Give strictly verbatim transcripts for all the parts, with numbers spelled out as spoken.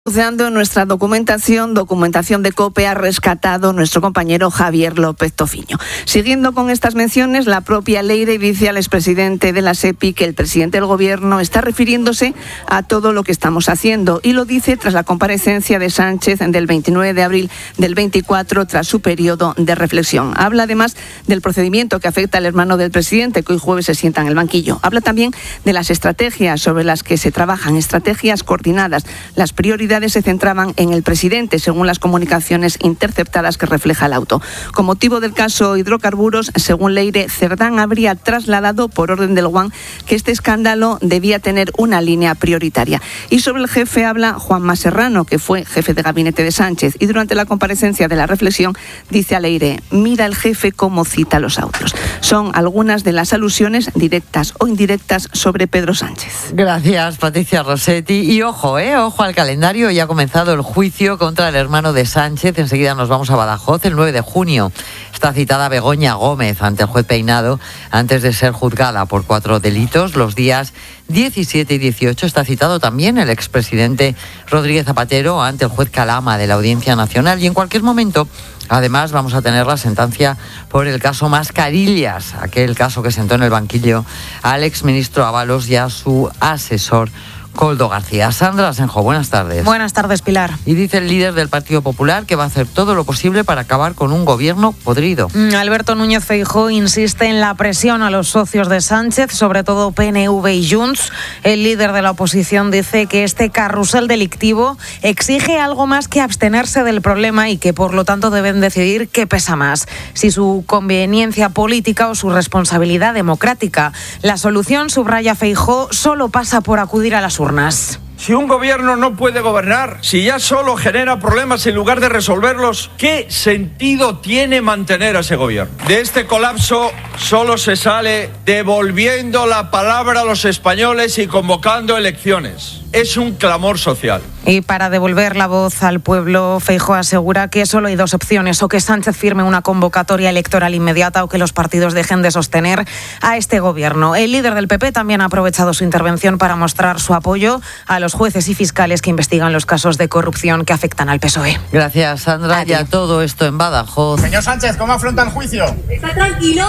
Buceando en nuestra documentación, documentación de COPE ha rescatado nuestro compañero Javier López Tofiño. Siguiendo con estas menciones, la propia Leire dice al expresidente de la SEPI que el presidente del Gobierno está refiriéndose a todo lo que estamos haciendo, y lo dice tras la comparecencia de Sánchez del veintinueve de abril del veinticuatro, tras su periodo de reflexión. Habla además del procedimiento que afecta al hermano del presidente, que hoy jueves se sienta en el banquillo. Habla también de las estrategias sobre las que se trabajan, estrategias coordinadas. Las prioridades se centraban en el presidente, según las comunicaciones interceptadas que refleja el auto. Con motivo del caso hidrocarburos, según Leire, Cerdán habría trasladado por orden del Guam que este escándalo debía tener una línea prioritaria. Y sobre el jefe habla Juanma Serrano, que fue jefe de gabinete de Sánchez, y durante la comparecencia de la reflexión dice a Leire: mira el jefe cómo cita los autos. Son algunas de las alusiones directas o indirectas sobre Pedro Sánchez. Gracias, Patricia Rossetti. Y ojo, eh, ojo al calendario. Ya ha comenzado el juicio contra el hermano de Sánchez. Enseguida nos vamos a Badajoz. El nueve de junio está citada Begoña Gómez ante el juez Peinado antes de ser juzgada por cuatro delitos. Los días diecisiete y dieciocho está citado también el expresidente Rodríguez Zapatero ante el juez Calama de la Audiencia Nacional. Y en cualquier momento, además, vamos a tener la sentencia por el caso Mascarillas, aquel caso que sentó en el banquillo al exministro Ábalos y a su asesor Koldo García. Sandra Asenjo, buenas tardes. Buenas tardes, Pilar. Y dice el líder del Partido Popular que va a hacer todo lo posible para acabar con un gobierno podrido. Alberto Núñez Feijóo insiste en la presión a los socios de Sánchez, sobre todo P N V y Junts. El líder de la oposición dice que este carrusel delictivo exige algo más que abstenerse del problema y que por lo tanto deben decidir qué pesa más, si su conveniencia política o su responsabilidad democrática. La solución, subraya Feijóo, solo pasa por acudir a las urnas. Si un gobierno no puede gobernar, si ya solo genera problemas en lugar de resolverlos, ¿qué sentido tiene mantener a ese gobierno? De este colapso solo se sale devolviendo la palabra a los españoles y convocando elecciones. Es un clamor social. Y para devolver la voz al pueblo, Feijóo asegura que solo hay dos opciones: o que Sánchez firme una convocatoria electoral inmediata o que los partidos dejen de sostener a este gobierno. El líder del P P también ha aprovechado su intervención para mostrar su apoyo a los jueces y fiscales que investigan los casos de corrupción que afectan al P S O E. Gracias, Sandra. Ya todo esto en Badajoz. Señor Sánchez, ¿cómo afronta el juicio? ¿Está tranquilo?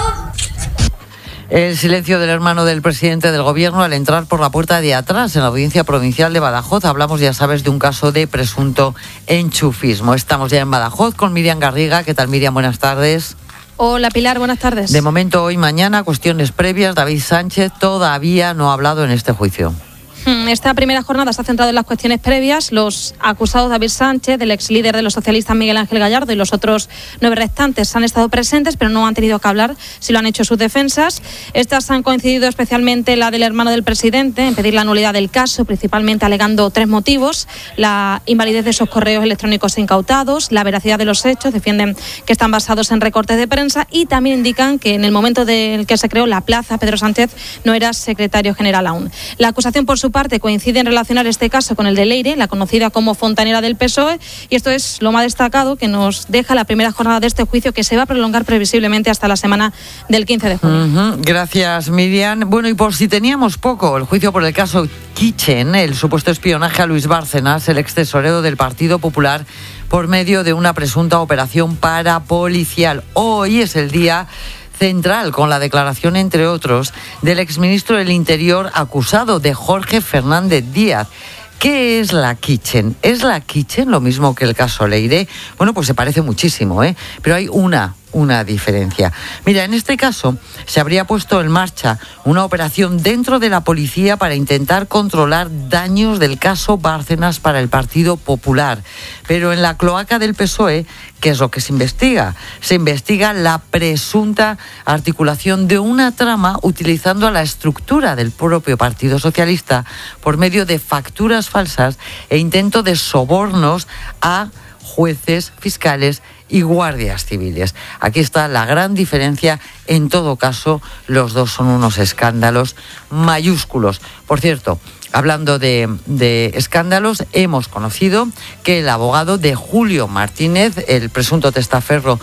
El silencio del hermano del presidente del Gobierno al entrar por la puerta de atrás en la Audiencia Provincial de Badajoz. Hablamos, ya sabes, de un caso de presunto enchufismo. Estamos ya en Badajoz con Miriam Garriga. ¿Qué tal, Miriam? Buenas tardes. Hola, Pilar. Buenas tardes. De momento, hoy, mañana, cuestiones previas. David Sánchez todavía no ha hablado en este juicio. Esta primera jornada se ha centrado en las cuestiones previas. Los acusados David Sánchez, el ex líder de los socialistas Miguel Ángel Gallardo y los otros nueve restantes han estado presentes, pero no han tenido que hablar si lo han hecho sus defensas. Estas han coincidido especialmente la del hermano del presidente en pedir la nulidad del caso, principalmente alegando tres motivos: la invalidez de esos correos electrónicos incautados, la veracidad de los hechos, defienden que están basados en recortes de prensa, y también indican que en el momento en el que se creó la plaza, Pedro Sánchez no era secretario general aún. La acusación, por su parte, coincide en relacionar este caso con el de Leire, la conocida como fontanera del P S O E, y esto es lo más destacado que nos deja la primera jornada de este juicio, que se va a prolongar previsiblemente hasta la semana del quince de junio. Uh-huh. Gracias, Miriam. Bueno, y por si teníamos poco, el juicio por el caso Kitchen, el supuesto espionaje a Luis Bárcenas, el ex tesorero del Partido Popular, por medio de una presunta operación parapolicial. Hoy es el día central, con la declaración, entre otros, del exministro del Interior acusado, de Jorge Fernández Díaz. ¿Qué es la Kitchen? ¿Es la Kitchen lo mismo que el caso Leire? Bueno, pues se parece muchísimo, ¿eh? Pero hay una, una diferencia. Mira, en este caso se habría puesto en marcha una operación dentro de la policía para intentar controlar daños del caso Bárcenas para el Partido Popular. Pero en la cloaca del P S O E, ¿qué es lo que se investiga? Se investiga la presunta articulación de una trama utilizando a la estructura del propio Partido Socialista por medio de facturas falsas e intento de sobornos a jueces, fiscales y guardias civiles. Aquí está la gran diferencia. En todo caso, los dos son unos escándalos mayúsculos. Por cierto, hablando de, de escándalos, hemos conocido que el abogado de Julio Martínez, el presunto testaferro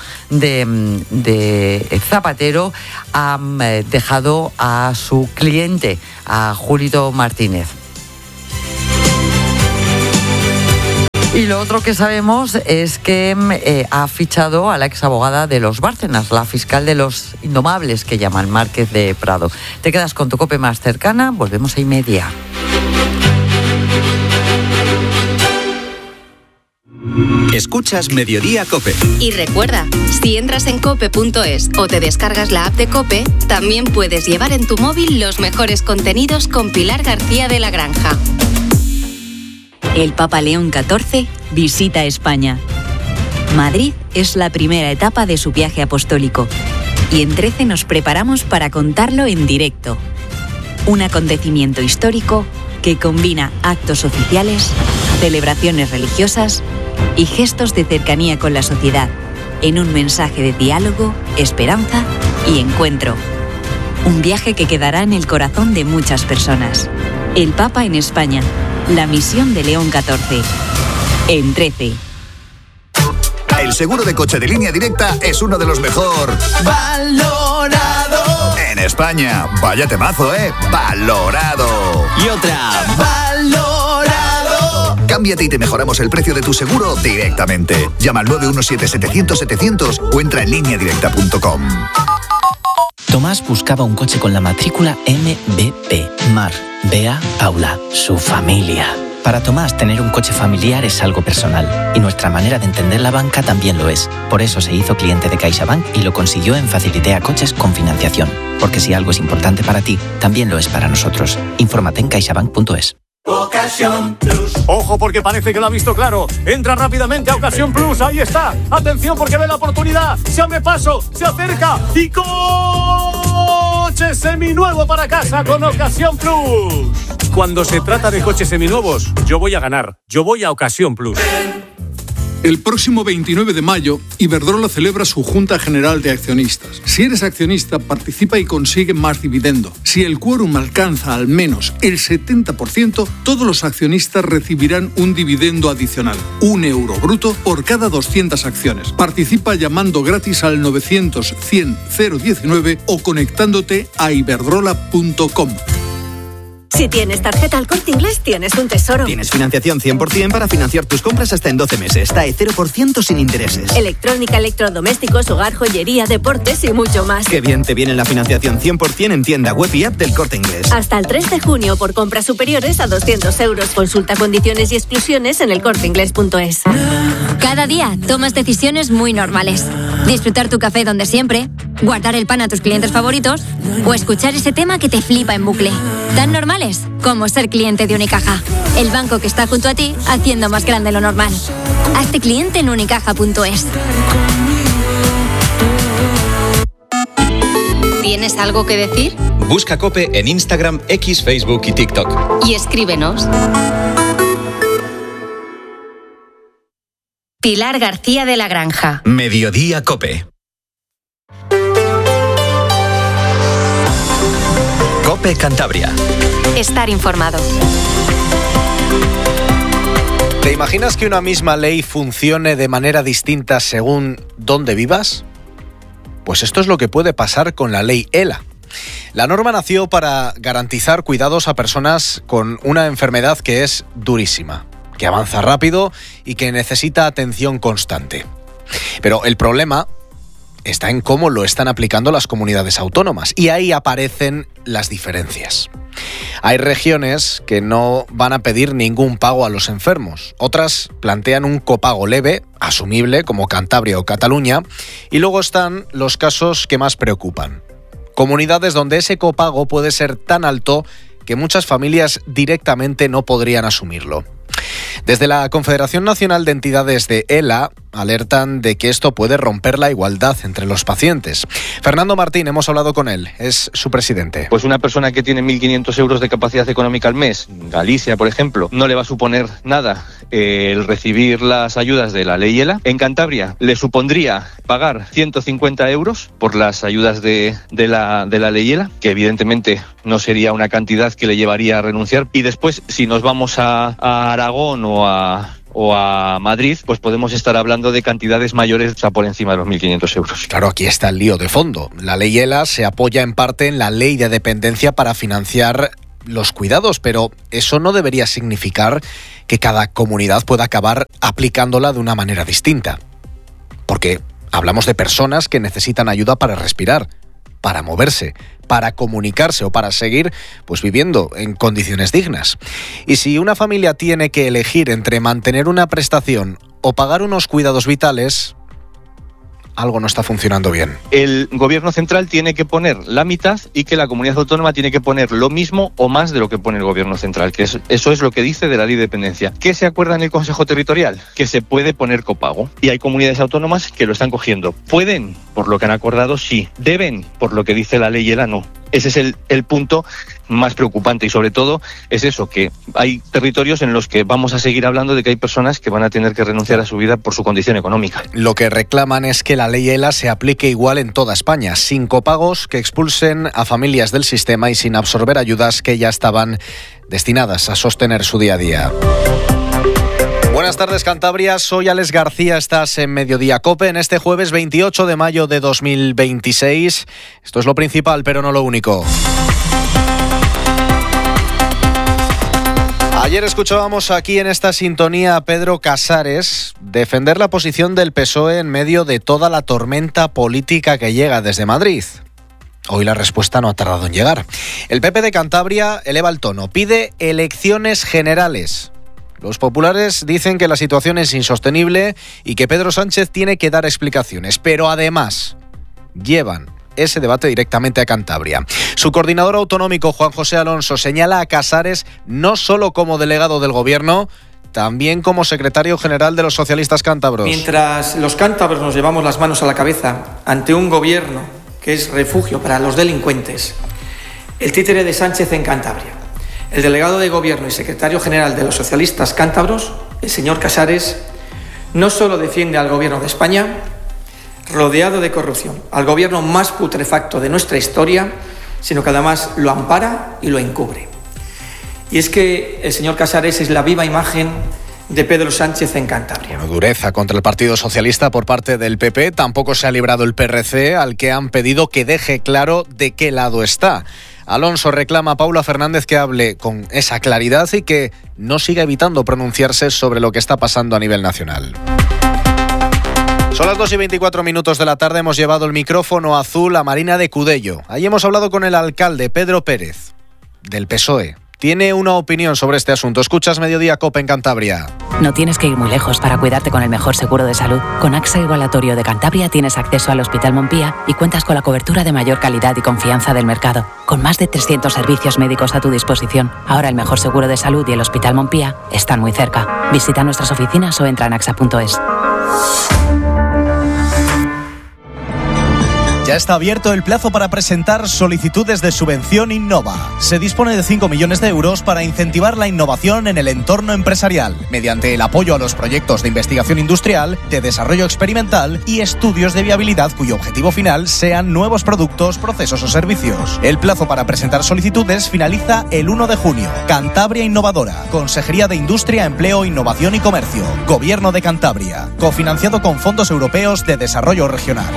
de, de Zapatero, ha dejado a su cliente, a Julito Martínez. Y lo otro que sabemos es que eh, ha fichado a la exabogada de los Bárcenas, la fiscal de los Indomables, que llaman Márquez de Prado. Te quedas con tu COPE más cercana, volvemos a y media. Escuchas Mediodía COPE. Y recuerda, si entras en cope punto es o te descargas la app de COPE, también puedes llevar en tu móvil los mejores contenidos con Pilar García de la Granja. El Papa León catorce visita España. Madrid es la primera etapa de su viaje apostólico y en trece nos preparamos para contarlo en directo. Un acontecimiento histórico que combina actos oficiales, celebraciones religiosas y gestos de cercanía con la sociedad, en un mensaje de diálogo, esperanza y encuentro. Un viaje que quedará en el corazón de muchas personas. El Papa en España, la misión de León catorce. En trece. El seguro de coche de Línea Directa es uno de los mejor valorado en España. Vaya temazo, ¿eh? Valorado. Y otra, valorado. Cámbiate y te mejoramos el precio de tu seguro directamente. Llama al nueve uno siete, setecientos, setecientos o entra en línea directa punto com. Tomás buscaba un coche con la matrícula M B P. Mar, Bea, Paula, su familia. Para Tomás, tener un coche familiar es algo personal y nuestra manera de entender la banca también lo es. Por eso se hizo cliente de CaixaBank y lo consiguió en Facilitea Coches con financiación. Porque si algo es importante para ti, también lo es para nosotros. Infórmate en caixabank punto es. Ocasión Plus. Ojo, porque parece que lo ha visto claro. Entra rápidamente a Ocasión Plus. Ahí está. Atención, porque ve la oportunidad. Se abre paso, se acerca y coche seminuevo para casa con Ocasión Plus. Cuando se trata de coches seminuevos, yo voy a ganar. Yo voy a Ocasión Plus. El próximo veintinueve de mayo, Iberdrola celebra su Junta General de Accionistas. Si eres accionista, participa y consigue más dividendo. Si el quórum alcanza al menos el setenta por ciento, todos los accionistas recibirán un dividendo adicional, un euro bruto por cada doscientas acciones. Participa llamando gratis al novecientos, cien, cero diecinueve o conectándote a iberdrola punto com. Si tienes tarjeta Al Corte Inglés, tienes un tesoro. Tienes financiación cien por ciento para financiar tus compras hasta en doce meses. T A E cero por ciento sin intereses. Electrónica, electrodomésticos, hogar, joyería, deportes y mucho más. Qué bien te viene la financiación cien por ciento en tienda web y app del Corte Inglés. Hasta el tres de junio por compras superiores a doscientos euros. Consulta condiciones y exclusiones en el corte inglés punto es. Cada día tomas decisiones muy normales. Disfrutar tu café donde siempre, guardar el pan a tus clientes favoritos o escuchar ese tema que te flipa en bucle. Tan normales como ser cliente de Unicaja, el banco que está junto a ti haciendo más grande lo normal. Hazte cliente en unicaja punto es. ¿Tienes algo que decir? Busca COPE en Instagram, X, Facebook y TikTok. Y escríbenos. Pilar García de la Granja. Mediodía COPE. COPE Cantabria. Estar informado. ¿Te imaginas que una misma ley funcione de manera distinta según dónde vivas? Pues esto es lo que puede pasar con la ley ELA. La norma nació para garantizar cuidados a personas con una enfermedad que es durísima, que avanza rápido y que necesita atención constante. Pero el problema está en cómo lo están aplicando las comunidades autónomas, y ahí aparecen las diferencias. Hay regiones que no van a pedir ningún pago a los enfermos, otras plantean un copago leve, asumible, como Cantabria o Cataluña, y luego están los casos que más preocupan. Comunidades donde ese copago puede ser tan alto que muchas familias directamente no podrían asumirlo. Desde la Confederación Nacional de Entidades de ELA alertan de que esto puede romper la igualdad entre los pacientes. Fernando Martín, hemos hablado con él, es su presidente. Pues una persona que tiene mil quinientos euros de capacidad económica al mes, Galicia, por ejemplo, no le va a suponer nada eh, el recibir las ayudas de la ley ELA. En Cantabria le supondría pagar ciento cincuenta euros por las ayudas de, de, la, de la ley ELA, que evidentemente no sería una cantidad que le llevaría a renunciar. Y después, si nos vamos a, a Aragón o a... o a Madrid, pues podemos estar hablando de cantidades mayores, o sea, por encima de los mil quinientos euros. Claro, aquí está el lío de fondo. La ley ELA se apoya en parte en la ley de dependencia para financiar los cuidados, pero eso no debería significar que cada comunidad pueda acabar aplicándola de una manera distinta. Porque hablamos de personas que necesitan ayuda para respirar, para moverse, para comunicarse o para seguir pues viviendo en condiciones dignas. Y si una familia tiene que elegir entre mantener una prestación o pagar unos cuidados vitales, algo no está funcionando bien. El gobierno central tiene que poner la mitad y que la comunidad autónoma tiene que poner lo mismo o más de lo que pone el gobierno central, que es, eso es lo que dice de la ley de dependencia. ¿Qué se acuerda en el Consejo Territorial? Que se puede poner copago. Y hay comunidades autónomas que lo están cogiendo. ¿Pueden? Por lo que han acordado, sí. ¿Deben? Por lo que dice la ley ELA, no. Ese es el, el punto más preocupante y sobre todo es eso, que hay territorios en los que vamos a seguir hablando de que hay personas que van a tener que renunciar a su vida por su condición económica. Lo que reclaman es que la ley ELA se aplique igual en toda España, sin copagos que expulsen a familias del sistema y sin absorber ayudas que ya estaban destinadas a sostener su día a día. Buenas tardes, Cantabria. Soy Alex García. Estás en Mediodía COPE en este jueves veintiocho de mayo de dos mil veintiséis. Esto es lo principal, pero no lo único. Ayer escuchábamos aquí en esta sintonía a Pedro Casares defender la posición del P S O E en medio de toda la tormenta política que llega desde Madrid. Hoy la respuesta no ha tardado en llegar. El P P de Cantabria eleva el tono, pide elecciones generales. Los populares dicen que la situación es insostenible y que Pedro Sánchez tiene que dar explicaciones, pero además llevan ese debate directamente a Cantabria. Su coordinador autonómico, Juan José Alonso, señala a Casares no solo como delegado del gobierno, también como secretario general de los socialistas cántabros. Mientras los cántabros nos llevamos las manos a la cabeza ante un gobierno que es refugio para los delincuentes, el títere de Sánchez en Cantabria, el delegado de gobierno y secretario general de los socialistas cántabros, el señor Casares, no solo defiende al gobierno de España, rodeado de corrupción, al gobierno más putrefacto de nuestra historia, sino que además lo ampara y lo encubre. Y es que el señor Casares es la viva imagen de Pedro Sánchez en Cantabria. Bueno, dureza contra el Partido Socialista por parte del P P. Tampoco se ha librado el P R C, al que han pedido que deje claro de qué lado está. Alonso reclama a Paula Fernández que hable con esa claridad y que no siga evitando pronunciarse sobre lo que está pasando a nivel nacional. Son las dos y veinticuatro minutos de la tarde. Hemos llevado el micrófono azul a Marina de Cudello. Ahí hemos hablado con el alcalde Pedro Pérez, del P S O E. Tiene una opinión sobre este asunto. Escuchas Mediodía COPE en Cantabria. No tienes que ir muy lejos para cuidarte con el mejor seguro de salud. Con AXA Igualatorio de Cantabria tienes acceso al Hospital Montpía y cuentas con la cobertura de mayor calidad y confianza del mercado. Con más de trescientos servicios médicos a tu disposición. Ahora el mejor seguro de salud y el Hospital Montpía están muy cerca. Visita nuestras oficinas o entra en axa punto es. Ya está abierto el plazo para presentar solicitudes de subvención Innova. Se dispone de cinco millones de euros para incentivar la innovación en el entorno empresarial, mediante el apoyo a los proyectos de investigación industrial, de desarrollo experimental y estudios de viabilidad cuyo objetivo final sean nuevos productos, procesos o servicios. El plazo para presentar solicitudes finaliza el uno de junio. Cantabria Innovadora, Consejería de Industria, Empleo, Innovación y Comercio, Gobierno de Cantabria, cofinanciado con fondos europeos de desarrollo regional.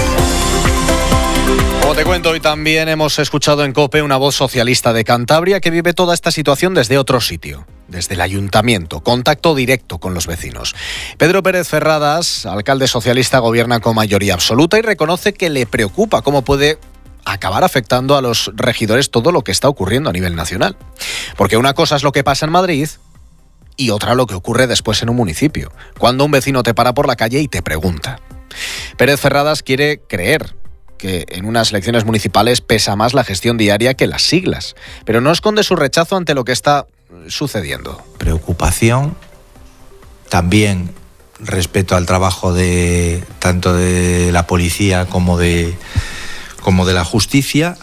Como te cuento, hoy también hemos escuchado en COPE una voz socialista de Cantabria que vive toda esta situación desde otro sitio, desde el ayuntamiento, contacto directo con los vecinos. Pedro Pérez Ferradas, alcalde socialista, gobierna con mayoría absoluta y reconoce que le preocupa cómo puede acabar afectando a los regidores todo lo que está ocurriendo a nivel nacional. Porque una cosa es lo que pasa en Madrid y otra lo que ocurre después en un municipio, cuando un vecino te para por la calle y te pregunta. Pérez Ferradas quiere creer que en unas elecciones municipales pesa más la gestión diaria que las siglas, pero no esconde su rechazo ante lo que está sucediendo. Preocupación, también respeto al trabajo de tanto de la policía como de, como de la justicia,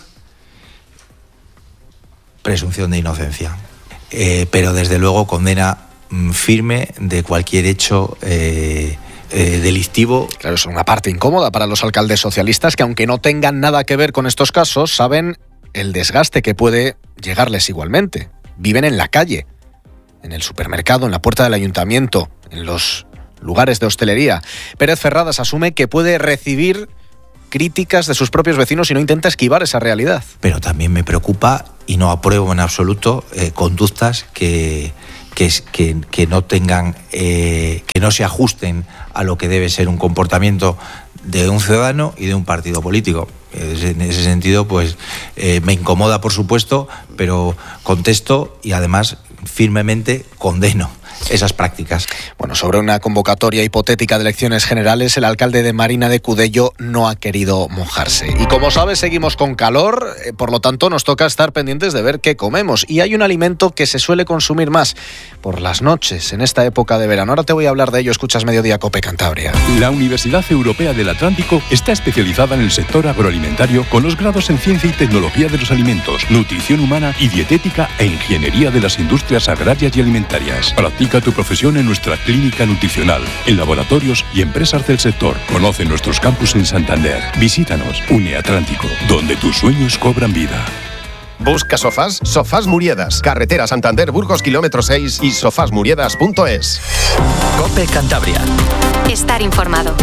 presunción de inocencia, eh, pero desde luego condena mm, firme de cualquier hecho eh, Eh, delictivo. Claro, es una parte incómoda para los alcaldes socialistas que, aunque no tengan nada que ver con estos casos, saben el desgaste que puede llegarles igualmente. Viven en la calle, en el supermercado, en la puerta del ayuntamiento, en los lugares de hostelería. Pérez Ferradas asume que puede recibir críticas de sus propios vecinos y no intenta esquivar esa realidad. Pero también me preocupa y no apruebo en absoluto eh, conductas que, que, que, que no tengan, eh, que no se ajusten a lo que debe ser un comportamiento de un ciudadano y de un partido político. En ese sentido, pues eh, me incomoda, por supuesto, pero contesto y además firmemente condeno esas prácticas. Bueno, sobre una convocatoria hipotética de elecciones generales, el alcalde de Marina de Cudello no ha querido mojarse. Y como sabes, seguimos con calor, eh, por lo tanto nos toca estar pendientes de ver qué comemos. Y hay un alimento que se suele consumir más por las noches en esta época de verano. Ahora te voy a hablar de ello. Escuchas Mediodía Cope Cantabria. La Universidad Europea del Atlántico está especializada en el sector agroalimentario con los grados en Ciencia y Tecnología de los Alimentos, Nutrición Humana y Dietética e Ingeniería de las Industrias Agrarias y Alimentarias. Practica tu profesión en nuestra clínica nutricional, en laboratorios y empresas del sector. Conoce nuestros campus en Santander. Visítanos. UniAtlántico, donde tus sueños cobran vida. ¿Busca sofás? Sofás Muriedas. Carretera Santander, Burgos, kilómetro seis y sofás muriedas punto es. Cope Cantabria. Estar informado.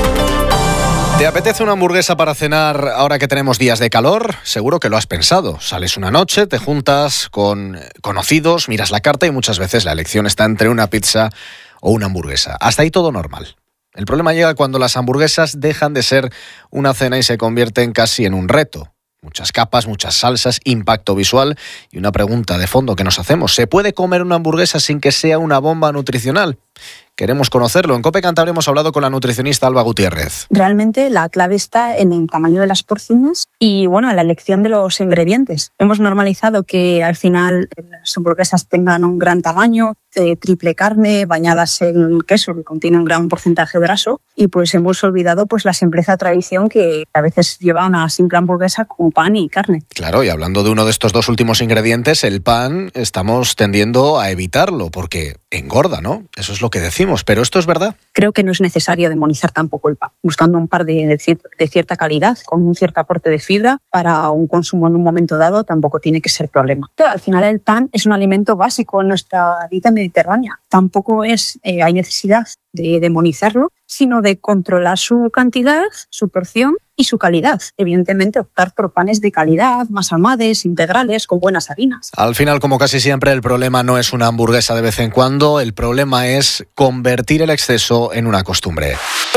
¿Te apetece una hamburguesa para cenar ahora que tenemos días de calor? Seguro que lo has pensado. Sales una noche, te juntas con conocidos, miras la carta y muchas veces la elección está entre una pizza o una hamburguesa. Hasta ahí todo normal. El problema llega cuando las hamburguesas dejan de ser una cena y se convierten casi en un reto. Muchas capas, muchas salsas, impacto visual y una pregunta de fondo que nos hacemos. ¿Se puede comer una hamburguesa sin que sea una bomba nutricional? Queremos conocerlo. En Cope Cantabria hemos hablado con la nutricionista Alba Gutiérrez. Realmente la clave está en el tamaño de las porciones y bueno, en la elección de los ingredientes. Hemos normalizado que al final las hamburguesas tengan un gran tamaño, de triple carne, bañadas en queso que contiene un gran porcentaje graso y pues hemos olvidado pues la simpleza tradición que a veces lleva una simple hamburguesa con pan y carne. Claro, y hablando de uno de estos dos últimos ingredientes, el pan, estamos tendiendo a evitarlo porque engorda, ¿no? Eso es lo que decimos, pero ¿esto es verdad? Creo que no es necesario demonizar tampoco el pan, buscando un par de, de, de cierta calidad, con un cierto aporte de fibra para un consumo en un momento dado tampoco tiene que ser problema. Pero al final el pan es un alimento básico en nuestra dieta mediterránea. Tampoco es, eh, hay necesidad de demonizarlo, sino de controlar su cantidad, su porción y su calidad. Evidentemente, optar por panes de calidad, más almades, integrales, con buenas harinas. Al final, como casi siempre, el problema no es una hamburguesa de vez en cuando, el problema es convertir el exceso en una costumbre.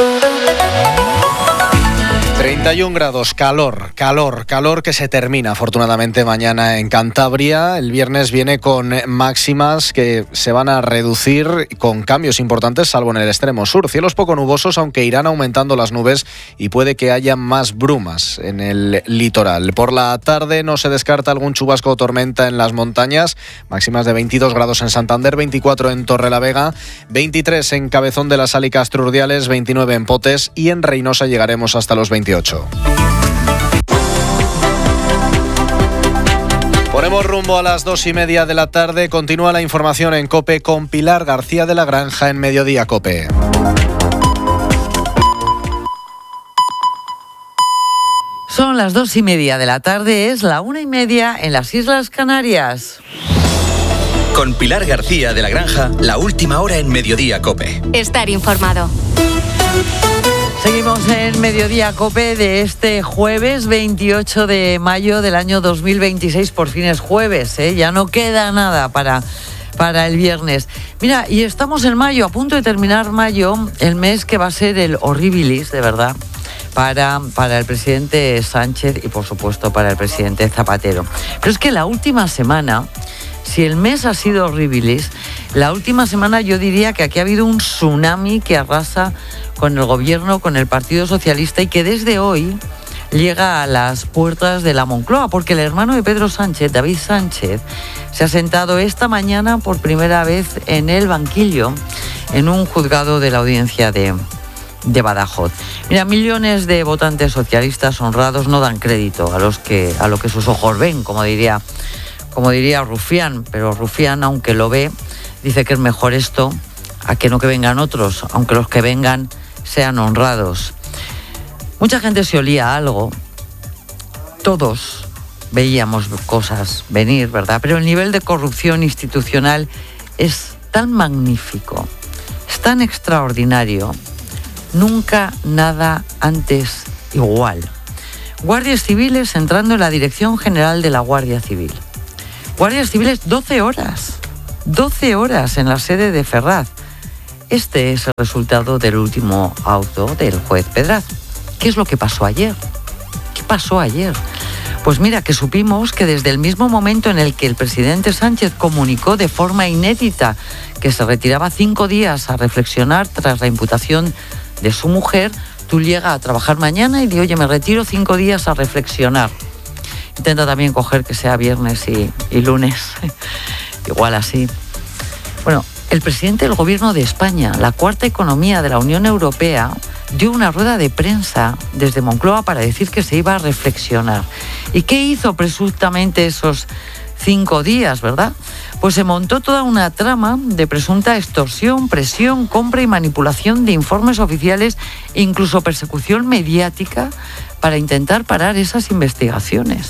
treinta y un grados, calor, calor, calor que se termina afortunadamente mañana en Cantabria. El viernes viene con máximas que se van a reducir con cambios importantes, salvo en el extremo sur. Cielos poco nubosos, aunque irán aumentando las nubes y puede que haya más brumas en el litoral. Por la tarde no se descarta algún chubasco o tormenta en las montañas. Máximas de veintidós grados en Santander, veinticuatro en Torrelavega, veintitrés en Cabezón de la Sal y Castrurdiales, veintinueve en Potes y en Reynosa llegaremos hasta los veintiocho. Ponemos rumbo a las dos y media de la tarde. Continúa la información en COPE con Pilar García de la Granja en Mediodía COPE. Son las dos y media de la tarde, es la una y media en las Islas Canarias. Con Pilar García de la Granja, la última hora en Mediodía COPE. Estar informado. Seguimos en Mediodía COPE de este jueves veintiocho de mayo del año dos mil veintiséis. Por fin es jueves, ¿eh? Ya no queda nada para, para el viernes. Mira, y estamos en mayo, a punto de terminar mayo, el mes que va a ser el horribilis, de verdad, para, para el presidente Sánchez y, por supuesto, para el presidente Zapatero. Pero es que la última semana, si el mes ha sido horribilis, la última semana yo diría que aquí ha habido un tsunami que arrasa con el gobierno, con el Partido Socialista y que desde hoy llega a las puertas de la Moncloa, porque el hermano de Pedro Sánchez, David Sánchez, se ha sentado esta mañana por primera vez en el banquillo en un juzgado de la audiencia de, de Badajoz. Mira, millones de votantes socialistas honrados no dan crédito a los que a lo que sus ojos ven, como diría, como diría Rufián, pero Rufián, aunque lo ve, dice que es mejor esto a que no que vengan otros, aunque los que vengan sean honrados. Mucha gente se olía algo, todos veíamos cosas venir, ¿verdad? Pero el nivel de corrupción institucional es tan magnífico, es tan extraordinario, nunca nada antes igual. Guardias civiles entrando en la Dirección General de la Guardia Civil. Guardias civiles doce horas. doce horas en la sede de Ferraz. Este es el resultado del último auto del juez Pedraz. ¿Qué es lo que pasó ayer? ¿Qué pasó ayer? Pues mira, que supimos que desde el mismo momento en el que el presidente Sánchez comunicó de forma inédita que se retiraba cinco días a reflexionar tras la imputación de su mujer, tú llegas a trabajar mañana y dices, oye, me retiro cinco días a reflexionar. Intenta también coger que sea viernes y, y lunes, igual así. Bueno, el presidente del Gobierno de España, la cuarta economía de la Unión Europea, dio una rueda de prensa desde Moncloa para decir que se iba a reflexionar. ¿Y qué hizo presuntamente esos cinco días, verdad? Pues se montó toda una trama de presunta extorsión, presión, compra y manipulación de informes oficiales e incluso persecución mediática para intentar parar esas investigaciones.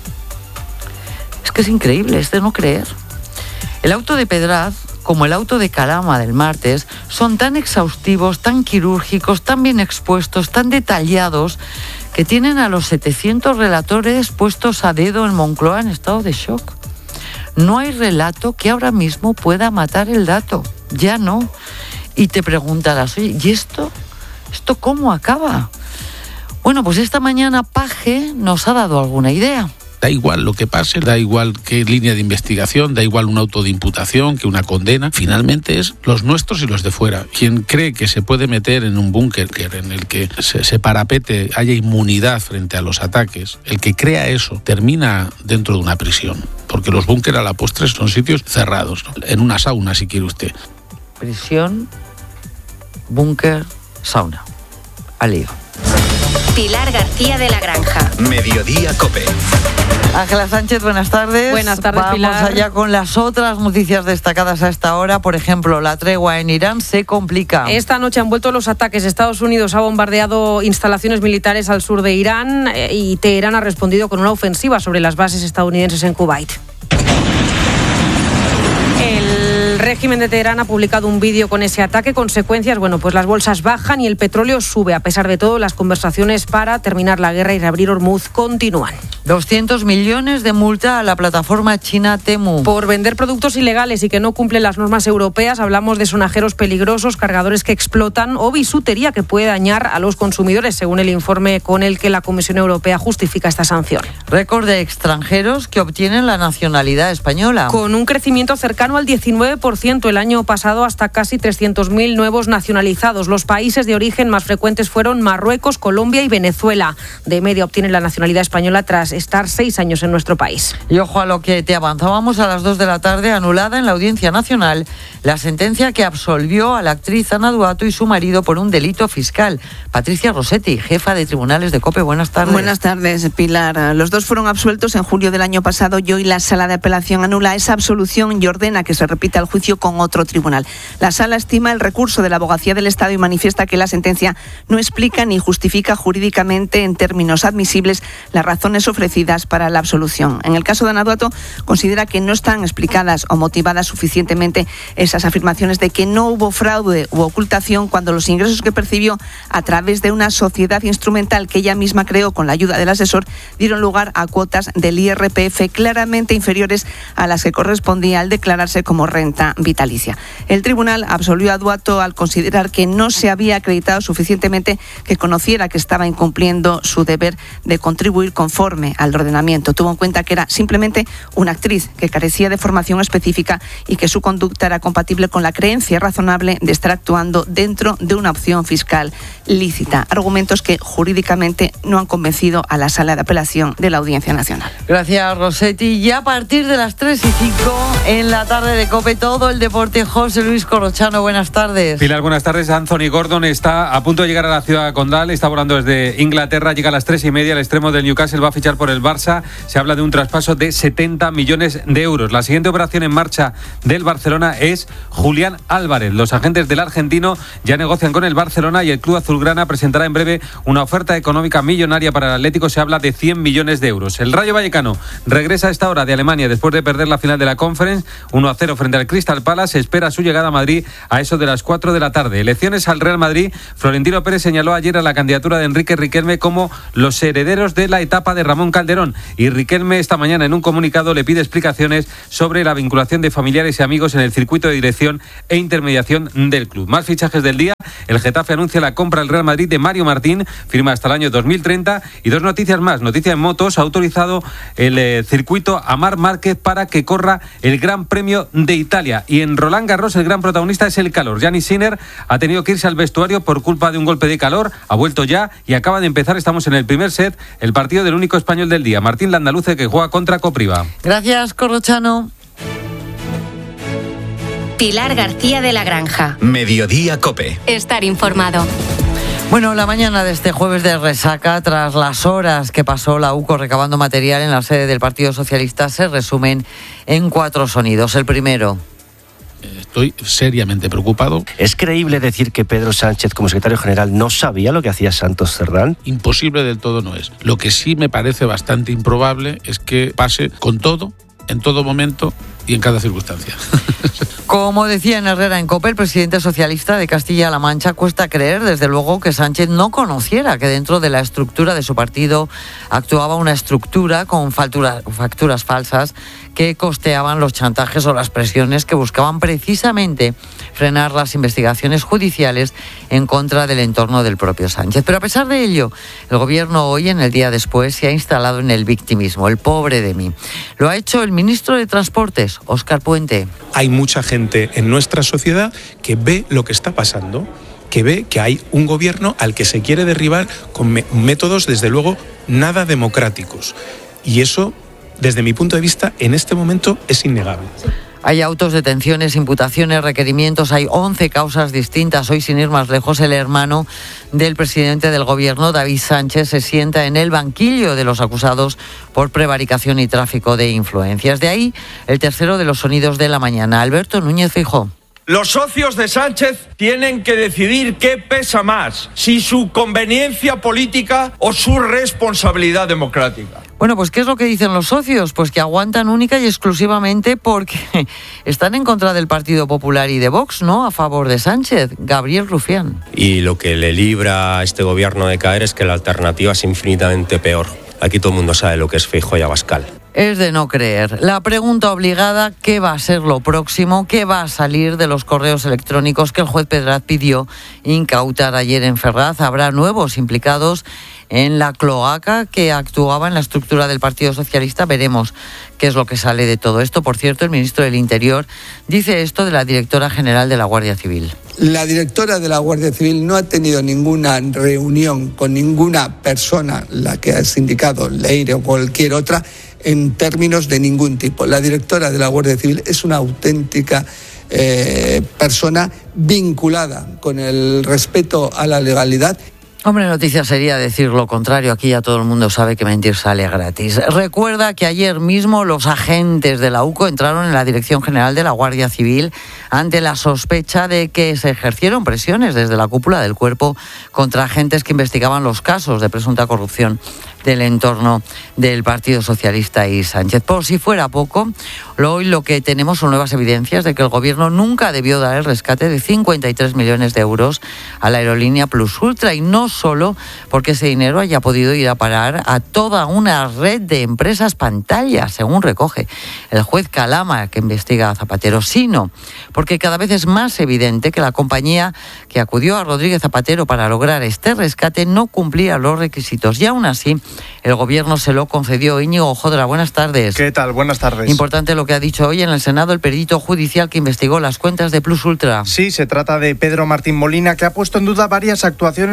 Es que es increíble, es de no creer. El auto de Pedraz, como el auto de Calama del martes, son tan exhaustivos, tan quirúrgicos, tan bien expuestos, tan detallados, que tienen a los setecientos relatores puestos a dedo en Moncloa en estado de shock. No hay relato que ahora mismo pueda matar el dato, ya no. Y te preguntarás, oye, ¿y esto? ¿Esto cómo acaba? Bueno, pues esta mañana Paje nos ha dado alguna idea. Da igual lo que pase, da igual qué línea de investigación, da igual un auto de imputación que una condena. Finalmente es los nuestros y los de fuera. Quien cree que se puede meter en un búnker en el que se, se parapete, haya inmunidad frente a los ataques, el que crea eso termina dentro de una prisión. Porque los búnker a la postre son sitios cerrados, ¿no? En una sauna, si quiere usted. Prisión, búnker, sauna. Al lío. Pilar García de la Granja. Mediodía COPE. Ángela Sánchez, buenas tardes. Buenas tardes, Vamos Pilar. Vamos allá con las otras noticias destacadas a esta hora. Por ejemplo, la tregua en Irán se complica. Esta noche han vuelto los ataques. Estados Unidos ha bombardeado instalaciones militares al sur de Irán y Teherán ha respondido con una ofensiva sobre las bases estadounidenses en Kuwait. El régimen de Teherán ha publicado un vídeo con ese ataque. Consecuencias, bueno, pues las bolsas bajan y el petróleo sube. A pesar de todo, las conversaciones para terminar la guerra y reabrir Hormuz continúan. doscientos millones de multa a la plataforma china Temu. Por vender productos ilegales y que no cumplen las normas europeas. Hablamos de sonajeros peligrosos, cargadores que explotan o bisutería que puede dañar a los consumidores, según el informe con el que la Comisión Europea justifica esta sanción. Récord de extranjeros que obtienen la nacionalidad española. Con un crecimiento cercano al diecinueve por ciento el año pasado, hasta casi trescientos mil nuevos nacionalizados. Los países de origen más frecuentes fueron Marruecos, Colombia y Venezuela. De media obtienen la nacionalidad española tras estar seis años en nuestro país. Y ojo a lo que te avanzábamos a las dos de la tarde, anulada en la Audiencia Nacional la sentencia que absolvió a la actriz Ana Duato y su marido por un delito fiscal. Patricia Rossetti, jefa de tribunales de COPE, buenas tardes. Buenas tardes, Pilar. Los dos fueron absueltos en julio del año pasado y hoy la Sala de Apelación anula esa absolución y ordena que se repita el juicio con otro tribunal. La Sala estima el recurso de la Abogacía del Estado y manifiesta que la sentencia no explica ni justifica jurídicamente en términos admisibles las razones ofrecidas para la absolución. En el caso de Ana Duato, considera que no están explicadas o motivadas suficientemente esas afirmaciones de que no hubo fraude u ocultación cuando los ingresos que percibió a través de una sociedad instrumental que ella misma creó con la ayuda del asesor dieron lugar a cuotas del I R P F claramente inferiores a las que correspondía al declararse como renta vitalicia. El tribunal absolvió a Duato al considerar que no se había acreditado suficientemente que conociera que estaba incumpliendo su deber de contribuir conforme al ordenamiento. Tuvo en cuenta que era simplemente una actriz que carecía de formación específica y que su conducta era compatible con la creencia razonable de estar actuando dentro de una opción fiscal lícita. Argumentos que jurídicamente no han convencido a la Sala de Apelación de la Audiencia Nacional. Gracias, Rossetti. Y a partir de las tres y cinco en la tarde de COPE, todo el deporte. José Luis Corrochano, buenas tardes. Pilar, buenas tardes. Anthony Gordon está a punto de llegar a la ciudad condal, está volando desde Inglaterra, llega a las tres y media, el extremo del Newcastle va a fichar fichar por el Barça. Se habla de un traspaso de setenta millones de euros. La siguiente operación en marcha del Barcelona es Julián Álvarez. Los agentes del argentino ya negocian con el Barcelona y el club azulgrana presentará en breve una oferta económica millonaria para el Atlético. Se habla de cien millones de euros. El Rayo Vallecano regresa a esta hora de Alemania después de perder la final de la Conference uno a cero frente al Crystal Palace. Se espera su llegada a Madrid a eso de las cuatro de la tarde. Elecciones al Real Madrid. Florentino Pérez señaló ayer a la candidatura de Enrique Riquelme como los herederos de la etapa de Ramón Calderón, y Riquelme esta mañana en un comunicado le pide explicaciones sobre la vinculación de familiares y amigos en el circuito de dirección e intermediación del club. Más fichajes del día. El Getafe anuncia la compra al Real Madrid de Mario Martín, firma hasta el año dos mil treinta. Y dos noticias más. Noticia en motos: ha autorizado el eh, circuito a Marc Márquez para que corra el Gran Premio de Italia. Y en Roland Garros el gran protagonista es el calor. Gianni Sinner ha tenido que irse al vestuario por culpa de un golpe de calor, ha vuelto ya y acaba de empezar. Estamos en el primer set, el partido del único español del día, Martín Landaluce, que juega contra Copriva. Gracias, Corrochano. Pilar García de la Granja. Mediodía COPE. Estar informado. Bueno, la mañana de este jueves de resaca, tras las horas que pasó la U C O recabando material en la sede del Partido Socialista, se resumen en cuatro sonidos. El primero: estoy seriamente preocupado. ¿Es creíble decir que Pedro Sánchez, como secretario general, no sabía lo que hacía Santos Cerdán? Imposible del todo no es. Lo que sí me parece bastante improbable es que pase con todo, en todo momento y en cada circunstancia. Como decía en Herrera en COPE, el presidente socialista de Castilla-La Mancha, cuesta creer, desde luego, que Sánchez no conociera que dentro de la estructura de su partido actuaba una estructura con facturas, facturas falsas que costeaban los chantajes o las presiones que buscaban precisamente frenar las investigaciones judiciales en contra del entorno del propio Sánchez. Pero a pesar de ello, el gobierno hoy, en el día después, se ha instalado en el victimismo, el pobre de mí. Lo ha hecho el ministro de Transportes, Óscar Puente. Hay mucha gente en nuestra sociedad que ve lo que está pasando, que ve que hay un gobierno al que se quiere derribar con me- métodos, desde luego, nada democráticos. Y eso, desde mi punto de vista, en este momento es innegable. Hay autos, detenciones, imputaciones, requerimientos, hay once causas distintas. Hoy, sin ir más lejos, el hermano del presidente del gobierno, David Sánchez, se sienta en el banquillo de los acusados por prevaricación y tráfico de influencias. De ahí el tercero de los sonidos de la mañana. Alberto Núñez Feijóo. Los socios de Sánchez tienen que decidir qué pesa más, si su conveniencia política o su responsabilidad democrática. Bueno, pues ¿qué es lo que dicen los socios? Pues que aguantan única y exclusivamente porque están en contra del Partido Popular y de Vox, ¿no? A favor de Sánchez. Gabriel Rufián. Y lo que le libra a este gobierno de caer es que la alternativa es infinitamente peor. Aquí todo el mundo sabe lo que es Feijóo y Abascal. Es de no creer. La pregunta obligada: ¿qué va a ser lo próximo? ¿Qué va a salir de los correos electrónicos que el juez Pedraz pidió incautar ayer en Ferraz? ¿Habrá nuevos implicados en la cloaca que actuaba en la estructura del Partido Socialista? Veremos qué es lo que sale de todo esto. Por cierto, el ministro del Interior dice esto de la directora general de la Guardia Civil. La directora de la Guardia Civil no ha tenido ninguna reunión con ninguna persona, la que has indicado, Leire o cualquier otra, en términos de ningún tipo. La directora de la Guardia Civil es una auténtica eh, persona vinculada con el respeto a la legalidad. Hombre, noticia sería decir lo contrario. Aquí ya todo el mundo sabe que mentir sale gratis. Recuerda que ayer mismo los agentes de la U C O entraron en la Dirección General de la Guardia Civil ante la sospecha de que se ejercieron presiones desde la cúpula del cuerpo contra agentes que investigaban los casos de presunta corrupción del entorno del Partido Socialista y Sánchez. Por si fuera poco, hoy lo que tenemos son nuevas evidencias de que el gobierno nunca debió dar el rescate de cincuenta y tres millones de euros a la aerolínea Plus Ultra, y no solo porque ese dinero haya podido ir a parar a toda una red de empresas pantalla, según recoge el juez Calama, que investiga a Zapatero, sino porque cada vez es más evidente que la compañía que acudió a Rodríguez Zapatero para lograr este rescate no cumplía los requisitos, y aún así el gobierno se lo concedió. Íñigo Jodra, buenas tardes. ¿Qué tal? Buenas tardes. Importante lo que ha dicho hoy en el Senado el perito judicial que investigó las cuentas de Plus Ultra. Sí, se trata de Pedro Martín Molina, que ha puesto en duda varias actuaciones judiciales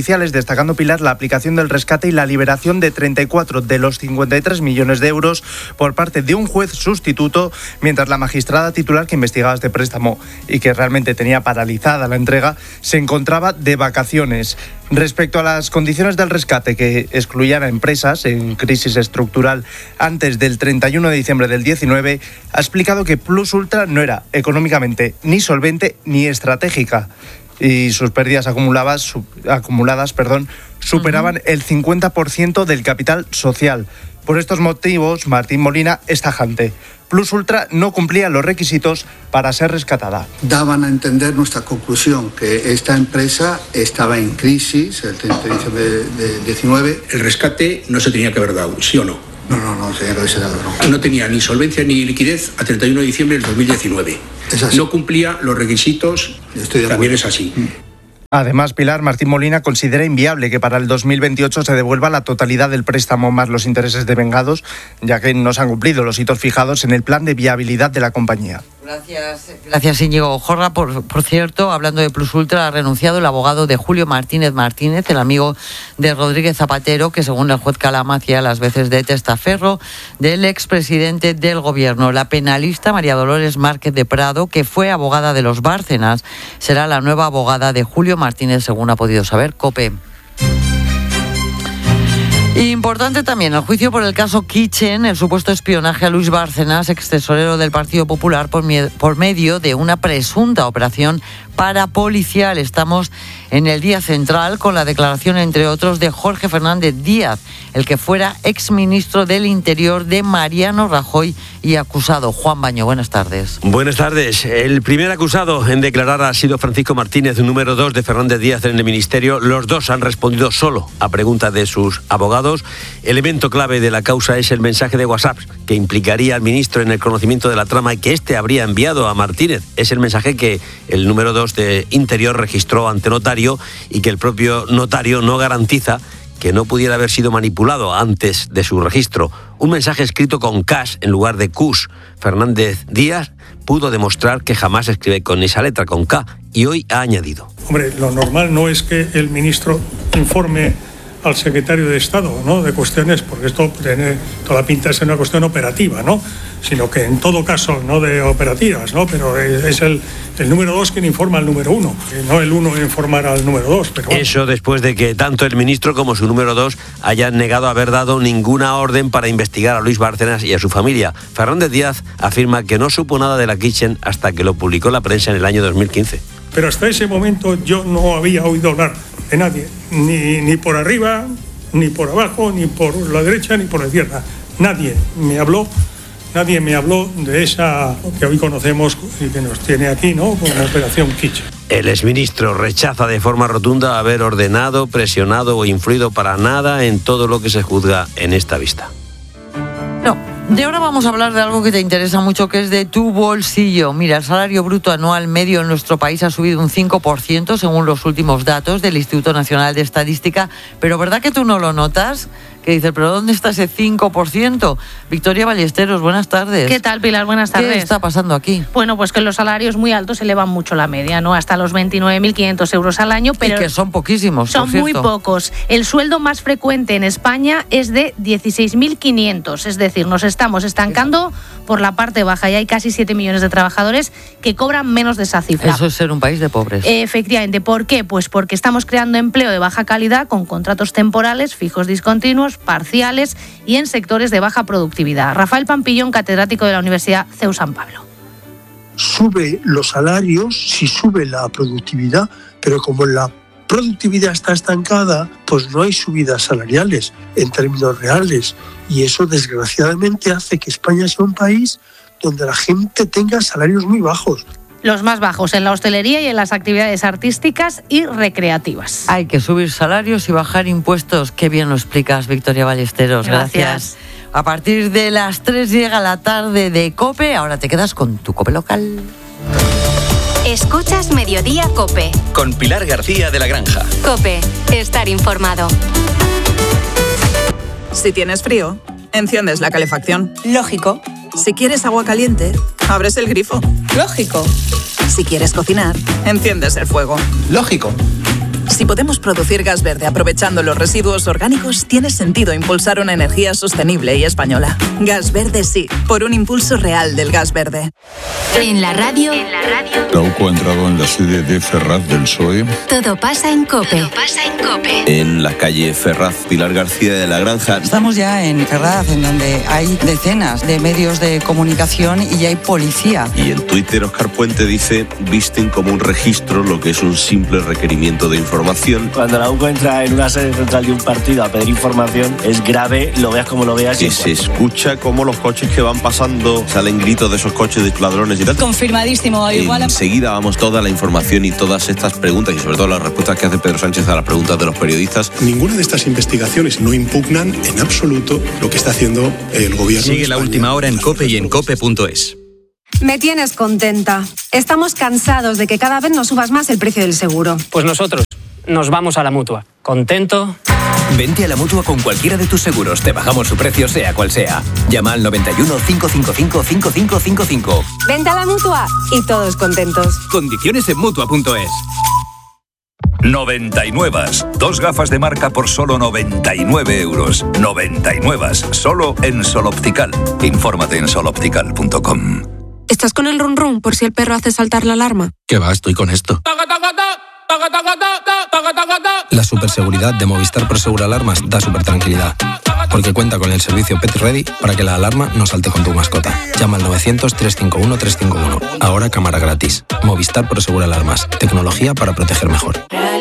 judiciales, destacando Pilar la aplicación del rescate y la liberación de treinta y cuatro de los cincuenta y tres millones de euros por parte de un juez sustituto, mientras la magistrada titular que investigaba este préstamo y que realmente tenía paralizada la entrega se encontraba de vacaciones. Respecto a las condiciones del rescate que excluían a empresas en crisis estructural antes del treinta y uno de diciembre del diecinueve, ha explicado que Plus Ultra no era económicamente ni solvente ni estratégica y sus pérdidas acumuladas, su, acumuladas perdón, superaban uh-huh. el cincuenta por ciento del capital social. Por estos motivos, Martín Molina es tajante. Plus Ultra no cumplía los requisitos para ser rescatada. Daban a entender nuestra conclusión, que esta empresa estaba en crisis el treinta de diciembre de diecinueve. El rescate no se tenía que haber dado, ¿sí o no? No, no, no, tenía que haberse dado, no. No tenía ni solvencia ni liquidez a treinta y uno de diciembre del dos mil diecinueve. Es así. No cumplía los requisitos, Estoy de también es así. Además, Pilar, Martín Molina considera inviable que para el dos mil veintiocho se devuelva la totalidad del préstamo más los intereses devengados, ya que no se han cumplido los hitos fijados en el plan de viabilidad de la compañía. Gracias, gracias Íñigo Jorra. Por, por cierto, hablando de Plus Ultra, ha renunciado el abogado de Julio Martínez Martínez, el amigo de Rodríguez Zapatero, que según el juez Calama hacía las veces de testaferro del expresidente del gobierno. La penalista María Dolores Márquez de Prado, que fue abogada de los Bárcenas, será la nueva abogada de Julio Martínez, según ha podido saber COPE. Importante también el juicio por el caso Kitchen, el supuesto espionaje a Luis Bárcenas, ex tesorero del Partido Popular, por, mie- por medio de una presunta operación parapolicial. Estamos en el día central con la declaración, entre otros, de Jorge Fernández Díaz, el que fuera exministro del Interior de Mariano Rajoy y acusado. Juan Baño, buenas tardes. Buenas tardes. El primer acusado en declarar ha sido Francisco Martínez, número dos de Fernández Díaz en el Ministerio. Los dos han respondido solo a preguntas de sus abogados. Elemento clave de la causa es el mensaje de WhatsApp que implicaría al ministro en el conocimiento de la trama y que éste habría enviado a Martínez. Es el mensaje que el número dos de Interior registró ante notario y que el propio notario no garantiza que no pudiera haber sido manipulado antes de su registro. Un mensaje escrito con Cash en lugar de Cus. Fernández Díaz pudo demostrar que jamás escribe con esa letra, con K, y hoy ha añadido. Hombre, lo normal no es que el ministro informe al secretario de Estado, ¿no?, de cuestiones, porque esto tiene toda la pinta de ser una cuestión operativa, ¿no?, sino que en todo caso no de operativas, ¿no?, pero es el, el número dos quien informa al número uno, no el uno informar al número dos. Pero bueno. Eso después de que tanto el ministro como su número dos hayan negado haber dado ninguna orden para investigar a Luis Bárcenas y a su familia. Fernández Díaz afirma que no supo nada de la Kitchen hasta que lo publicó la prensa en el año dos mil quince. Pero hasta ese momento yo no había oído hablar de nadie, ni, ni por arriba, ni por abajo, ni por la derecha, ni por la izquierda. Nadie me habló, nadie me habló de esa que hoy conocemos y que nos tiene aquí, ¿no?, con la operación Kitchen. El exministro rechaza de forma rotunda haber ordenado, presionado o influido para nada en todo lo que se juzga en esta vista. No. De ahora vamos a hablar de algo que te interesa mucho, que es de tu bolsillo. Mira, el salario bruto anual medio en nuestro país ha subido un cinco por ciento según los últimos datos del Instituto Nacional de Estadística, pero ¿verdad que tú no lo notas? Que dices, ¿pero dónde está ese cinco por ciento? Victoria Ballesteros, buenas tardes. ¿Qué tal, Pilar? Buenas tardes. ¿Qué está pasando aquí? Bueno, pues que los salarios muy altos elevan mucho la media, ¿no? Hasta los veintinueve mil quinientos euros al año, pero... Y que son poquísimos, Son por cierto. muy pocos. El sueldo más frecuente en España es de dieciséis mil quinientos, es decir, nos estamos estancando por la parte baja y hay casi siete millones de trabajadores que cobran menos de esa cifra. Eso es ser un país de pobres. Efectivamente. ¿Por qué? Pues porque estamos creando empleo de baja calidad con contratos temporales, fijos discontinuos, parciales y en sectores de baja productividad. Rafael Pampillón, catedrático de la Universidad C E U San Pablo. Sube los salarios si sube la productividad, pero como la productividad está estancada, pues no hay subidas salariales en términos reales. Y eso, desgraciadamente, hace que España sea un país donde la gente tenga salarios muy bajos. Los más bajos en la hostelería y en las actividades artísticas y recreativas. Hay que subir salarios y bajar impuestos. Qué bien lo explicas, Victoria Ballesteros. Gracias. Gracias. A partir de las tres llega la tarde de COPE. Ahora te quedas con tu COPE local. Escuchas Mediodía COPE. Con Pilar García de la Granja. COPE. Estar informado. Si tienes frío, enciendes la calefacción. Lógico. Si quieres agua caliente, abres el grifo. Lógico. Si quieres cocinar, enciendes el fuego. Lógico. Si podemos producir gas verde aprovechando los residuos orgánicos, tiene sentido impulsar una energía sostenible y española. Gas verde sí, por un impulso real del gas verde. En la radio, en la radio. Trauco ha entrado en la sede de Ferraz del P S O E. Todo pasa en COPE. Todo pasa en COPE. En la calle Ferraz, Pilar García de la Granja. Estamos ya en Ferraz, en donde hay decenas de medios de comunicación y hay policía. Y en Twitter, Óscar Puente dice: visten como un registro lo que es un simple requerimiento de información. Cuando la U C O entra en una sede central de un partido a pedir información, es grave, lo veas como lo veas. Que se escucha como los coches que van pasando, salen gritos de esos coches de ladrones y tal. Confirmadísimo. Igual enseguida vamos toda la información y todas estas preguntas y sobre todo las respuestas que hace Pedro Sánchez a las preguntas de los periodistas. Ninguna de estas investigaciones no impugnan en absoluto lo que está haciendo el gobierno. Sigue la última hora en COPE y en cope punto es. Me tienes contenta. Estamos cansados de que cada vez nos subas más el precio del seguro. Pues nosotros nos vamos a la Mutua. ¿Contento? Vente a la Mutua con cualquiera de tus seguros. Te bajamos su precio sea cual sea. Llama al noventa y uno, cinco cinco cinco, cinco cinco cinco cinco. Vente a la Mutua y todos contentos. Condiciones en mutua punto es. noventa y nueve. Dos gafas de marca por solo noventa y nueve euros. noventa y nueve. Solo en Sol Optical. Infórmate en sol optical punto com. ¿Estás con el run run por si el perro hace saltar la alarma? ¿Qué va? Estoy con esto. La superseguridad de Movistar Prosegur Alarmas da super tranquilidad, porque cuenta con el servicio Pet Ready para que la alarma no salte con tu mascota. Llama al novecientos, trescientos cincuenta y uno, trescientos cincuenta y uno. Ahora cámara gratis. Movistar Prosegur Alarmas. Tecnología para proteger mejor.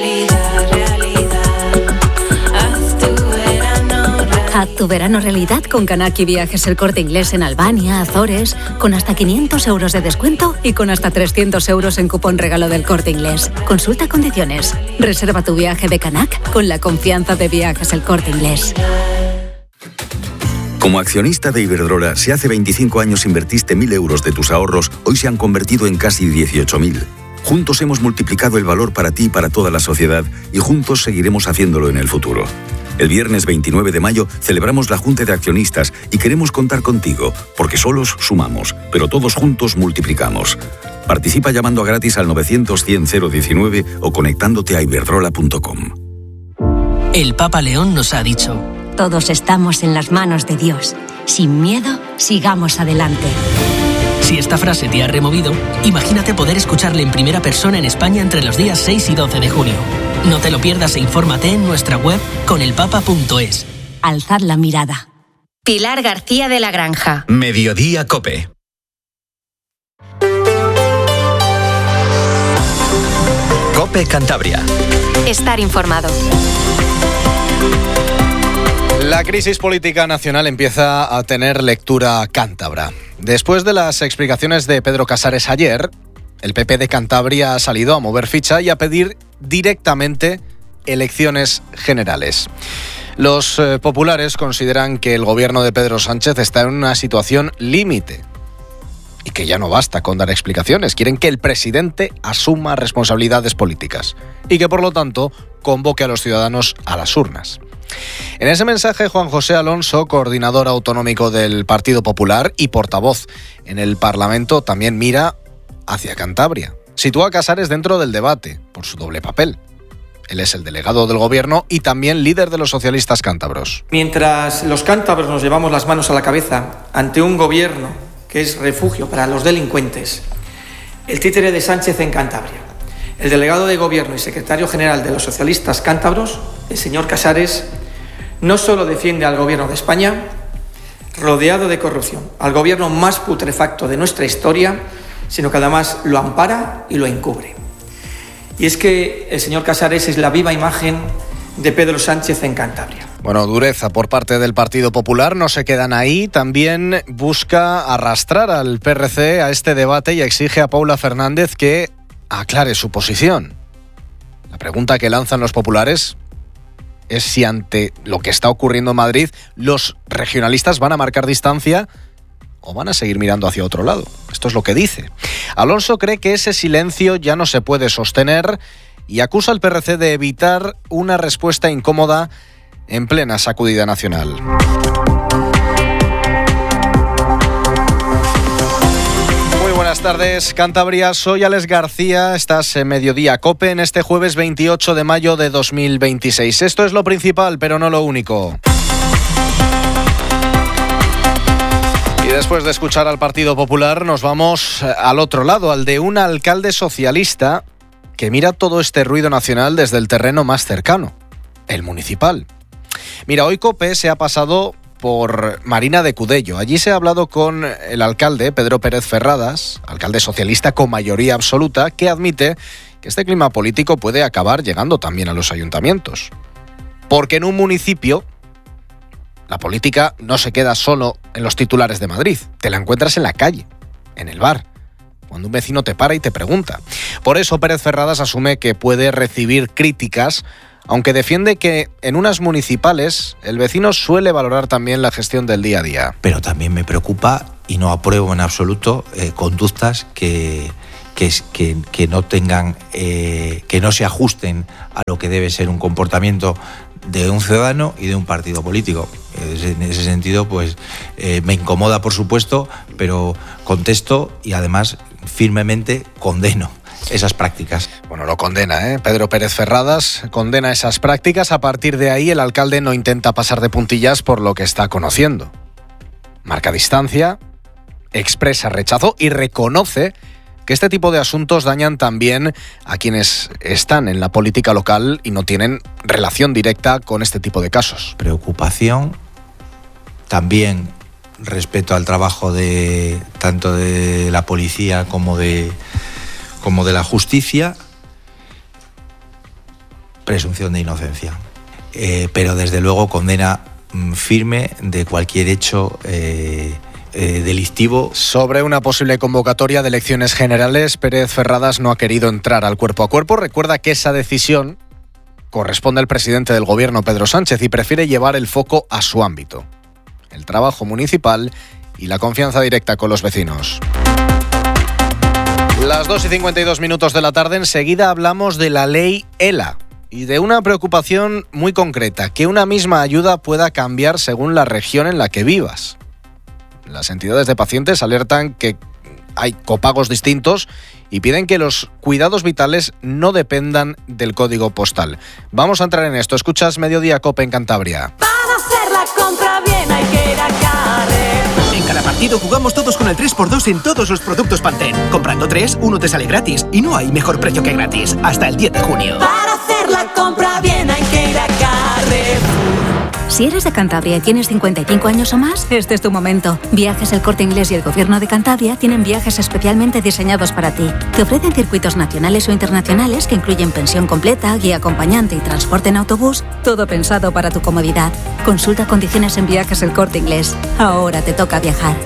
Haz tu verano realidad con Canaki Viajes El Corte Inglés en Albania, Azores, con hasta quinientos euros de descuento y con hasta trescientos euros en cupón regalo del Corte Inglés. Consulta condiciones. Reserva tu viaje de Canac con la confianza de Viajes El Corte Inglés. Como accionista de Iberdrola, si hace veinticinco años invertiste mil euros de tus ahorros, hoy se han convertido en casi dieciocho mil. Juntos hemos multiplicado el valor para ti y para toda la sociedad y juntos seguiremos haciéndolo en el futuro. El viernes veintinueve de mayo celebramos la Junta de Accionistas y queremos contar contigo, porque solos sumamos, pero todos juntos multiplicamos. Participa llamando a gratis al novecientos, cien, cero diecinueve o conectándote a iberdrola punto com. El Papa León nos ha dicho: todos estamos en las manos de Dios. Sin miedo, sigamos adelante. Si esta frase te ha removido, imagínate poder escucharle en primera persona en España entre los días seis y doce de junio. No te lo pierdas e infórmate en nuestra web conelpapa punto es. Alzad la mirada. Pilar García de la Granja. Mediodía COPE. COPE Cantabria. Estar informado. La crisis política nacional empieza a tener lectura cántabra. Después de las explicaciones de Pedro Casares ayer, el P P de Cantabria ha salido a mover ficha y a pedir directamente elecciones generales. Los eh, populares consideran que el gobierno de Pedro Sánchez está en una situación límite y que ya no basta con dar explicaciones. Quieren que el presidente asuma responsabilidades políticas y que, por lo tanto, convoque a los ciudadanos a las urnas. En ese mensaje, Juan José Alonso, coordinador autonómico del Partido Popular y portavoz en el Parlamento, también mira hacia Cantabria. Sitúa a Casares dentro del debate por su doble papel. Él es el delegado del gobierno y también líder de los socialistas cántabros. Mientras los cántabros nos llevamos las manos a la cabeza ante un gobierno que es refugio para los delincuentes, el títere de Sánchez en Cantabria, el delegado de gobierno y secretario general de los socialistas cántabros, el señor Casares, no solo defiende al gobierno de España, rodeado de corrupción, al gobierno más putrefacto de nuestra historia, sino que además lo ampara y lo encubre. Y es que el señor Casares es la viva imagen de Pedro Sánchez en Cantabria. Bueno, dureza por parte del Partido Popular, no se quedan ahí, también busca arrastrar al P R C a este debate y exige a Paula Fernández que aclare su posición. La pregunta que lanzan los populares es si ante lo que está ocurriendo en Madrid los regionalistas van a marcar distancia o van a seguir mirando hacia otro lado. Esto es lo que dice. Alonso cree que ese silencio ya no se puede sostener y acusa al P R C de evitar una respuesta incómoda en plena sacudida nacional. Buenas tardes, Cantabria. Soy Alex García. Estás en Mediodía COPE en este jueves veintiocho de mayo de dos mil veintiséis. Esto es lo principal, pero no lo único. Y después de escuchar al Partido Popular, nos vamos al otro lado, al de un alcalde socialista que mira todo este ruido nacional desde el terreno más cercano, el municipal. Mira, hoy COPE se ha pasado por Marina de Cudello. Allí se ha hablado con el alcalde, Pedro Pérez Ferradas, alcalde socialista con mayoría absoluta, que admite que este clima político puede acabar llegando también a los ayuntamientos. Porque en un municipio la política no se queda solo en los titulares de Madrid, te la encuentras en la calle, en el bar, cuando un vecino te para y te pregunta. Por eso Pérez Ferradas asume que puede recibir críticas, aunque defiende que en unas municipales el vecino suele valorar también la gestión del día a día. Pero también me preocupa y no apruebo en absoluto eh, conductas que, que, que, que no tengan, eh, que no se ajusten a lo que debe ser un comportamiento de un ciudadano y de un partido político. En ese sentido, pues eh, me incomoda, por supuesto, pero contesto y además firmemente condeno esas prácticas. Bueno, lo condena, ¿eh? Pedro Pérez Ferradas condena esas prácticas. A partir de ahí, el alcalde no intenta pasar de puntillas por lo que está conociendo. Marca distancia, expresa rechazo y reconoce que este tipo de asuntos dañan también a quienes están en la política local y no tienen relación directa con este tipo de casos. Preocupación, también respeto al trabajo de tanto de la policía como de como de la justicia, presunción de inocencia. Eh, pero desde luego condena mm, firme de cualquier hecho eh, eh, delictivo. Sobre una posible convocatoria de elecciones generales, Pérez Ferradas no ha querido entrar al cuerpo a cuerpo. Recuerda que esa decisión corresponde al presidente del gobierno, Pedro Sánchez, y prefiere llevar el foco a su ámbito: el trabajo municipal y la confianza directa con los vecinos. Las dos y cincuenta y dos minutos de la tarde, enseguida hablamos de la ley ELA y de una preocupación muy concreta, que una misma ayuda pueda cambiar según la región en la que vivas. Las entidades de pacientes alertan que hay copagos distintos y piden que los cuidados vitales no dependan del código postal. Vamos a entrar en esto. Escuchas Mediodía COPE en Cantabria. Para hacer la compra bien hay que ir a Carrer. En cada partido jugamos todos con el tres por dos en todos los productos Pantene. Comprando tres, uno te sale gratis. Y no hay mejor precio que gratis. Hasta el diez de junio. Para hacer la compra bien hay que ir a Carrer. Si eres de Cantabria y tienes cincuenta y cinco años o más, este es tu momento. Viajes El Corte Inglés y el Gobierno de Cantabria tienen viajes especialmente diseñados para ti. Te ofrecen circuitos nacionales o internacionales que incluyen pensión completa, guía acompañante y transporte en autobús, todo pensado para tu comodidad. Consulta condiciones en Viajes El Corte Inglés. Ahora te toca viajar.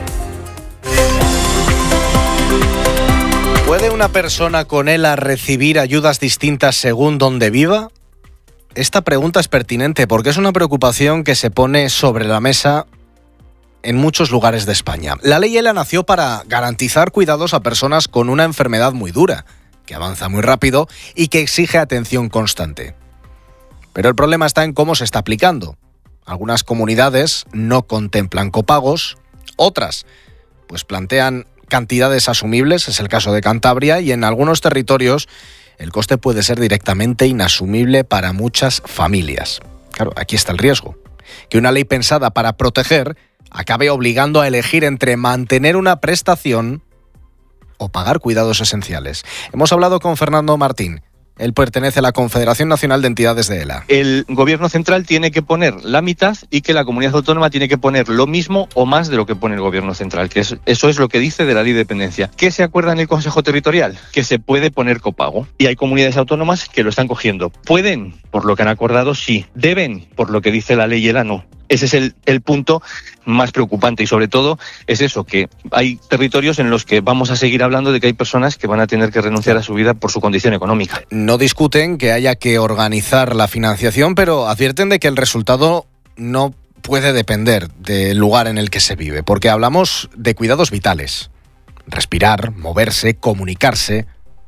¿Puede una persona con ELA recibir ayudas distintas según donde viva? Esta pregunta es pertinente porque es una preocupación que se pone sobre la mesa en muchos lugares de España. La ley ELA nació para garantizar cuidados a personas con una enfermedad muy dura, que avanza muy rápido y que exige atención constante. Pero el problema está en cómo se está aplicando. Algunas comunidades no contemplan copagos, otras pues plantean cantidades asumibles, es el caso de Cantabria, y en algunos territorios el coste puede ser directamente inasumible para muchas familias. Claro, aquí está el riesgo. Que una ley pensada para proteger acabe obligando a elegir entre mantener una prestación o pagar cuidados esenciales. Hemos hablado con Fernando Martín. Él pertenece a la Confederación Nacional de Entidades de ELA. El gobierno central tiene que poner la mitad y que la comunidad autónoma tiene que poner lo mismo o más de lo que pone el gobierno central, que es, eso es lo que dice de la ley de dependencia. ¿Qué se acuerda en el Consejo Territorial? Que se puede poner copago. Y hay comunidades autónomas que lo están cogiendo. ¿Pueden? Por lo que han acordado, sí. ¿Deben? Por lo que dice la ley ELA, no. Ese es el, el punto más preocupante y sobre todo es eso, que hay territorios en los que vamos a seguir hablando de que hay personas que van a tener que renunciar a su vida por su condición económica. No discuten que haya que organizar la financiación, pero advierten de que el resultado no puede depender del lugar en el que se vive, porque hablamos de cuidados vitales. Respirar, moverse, comunicarse,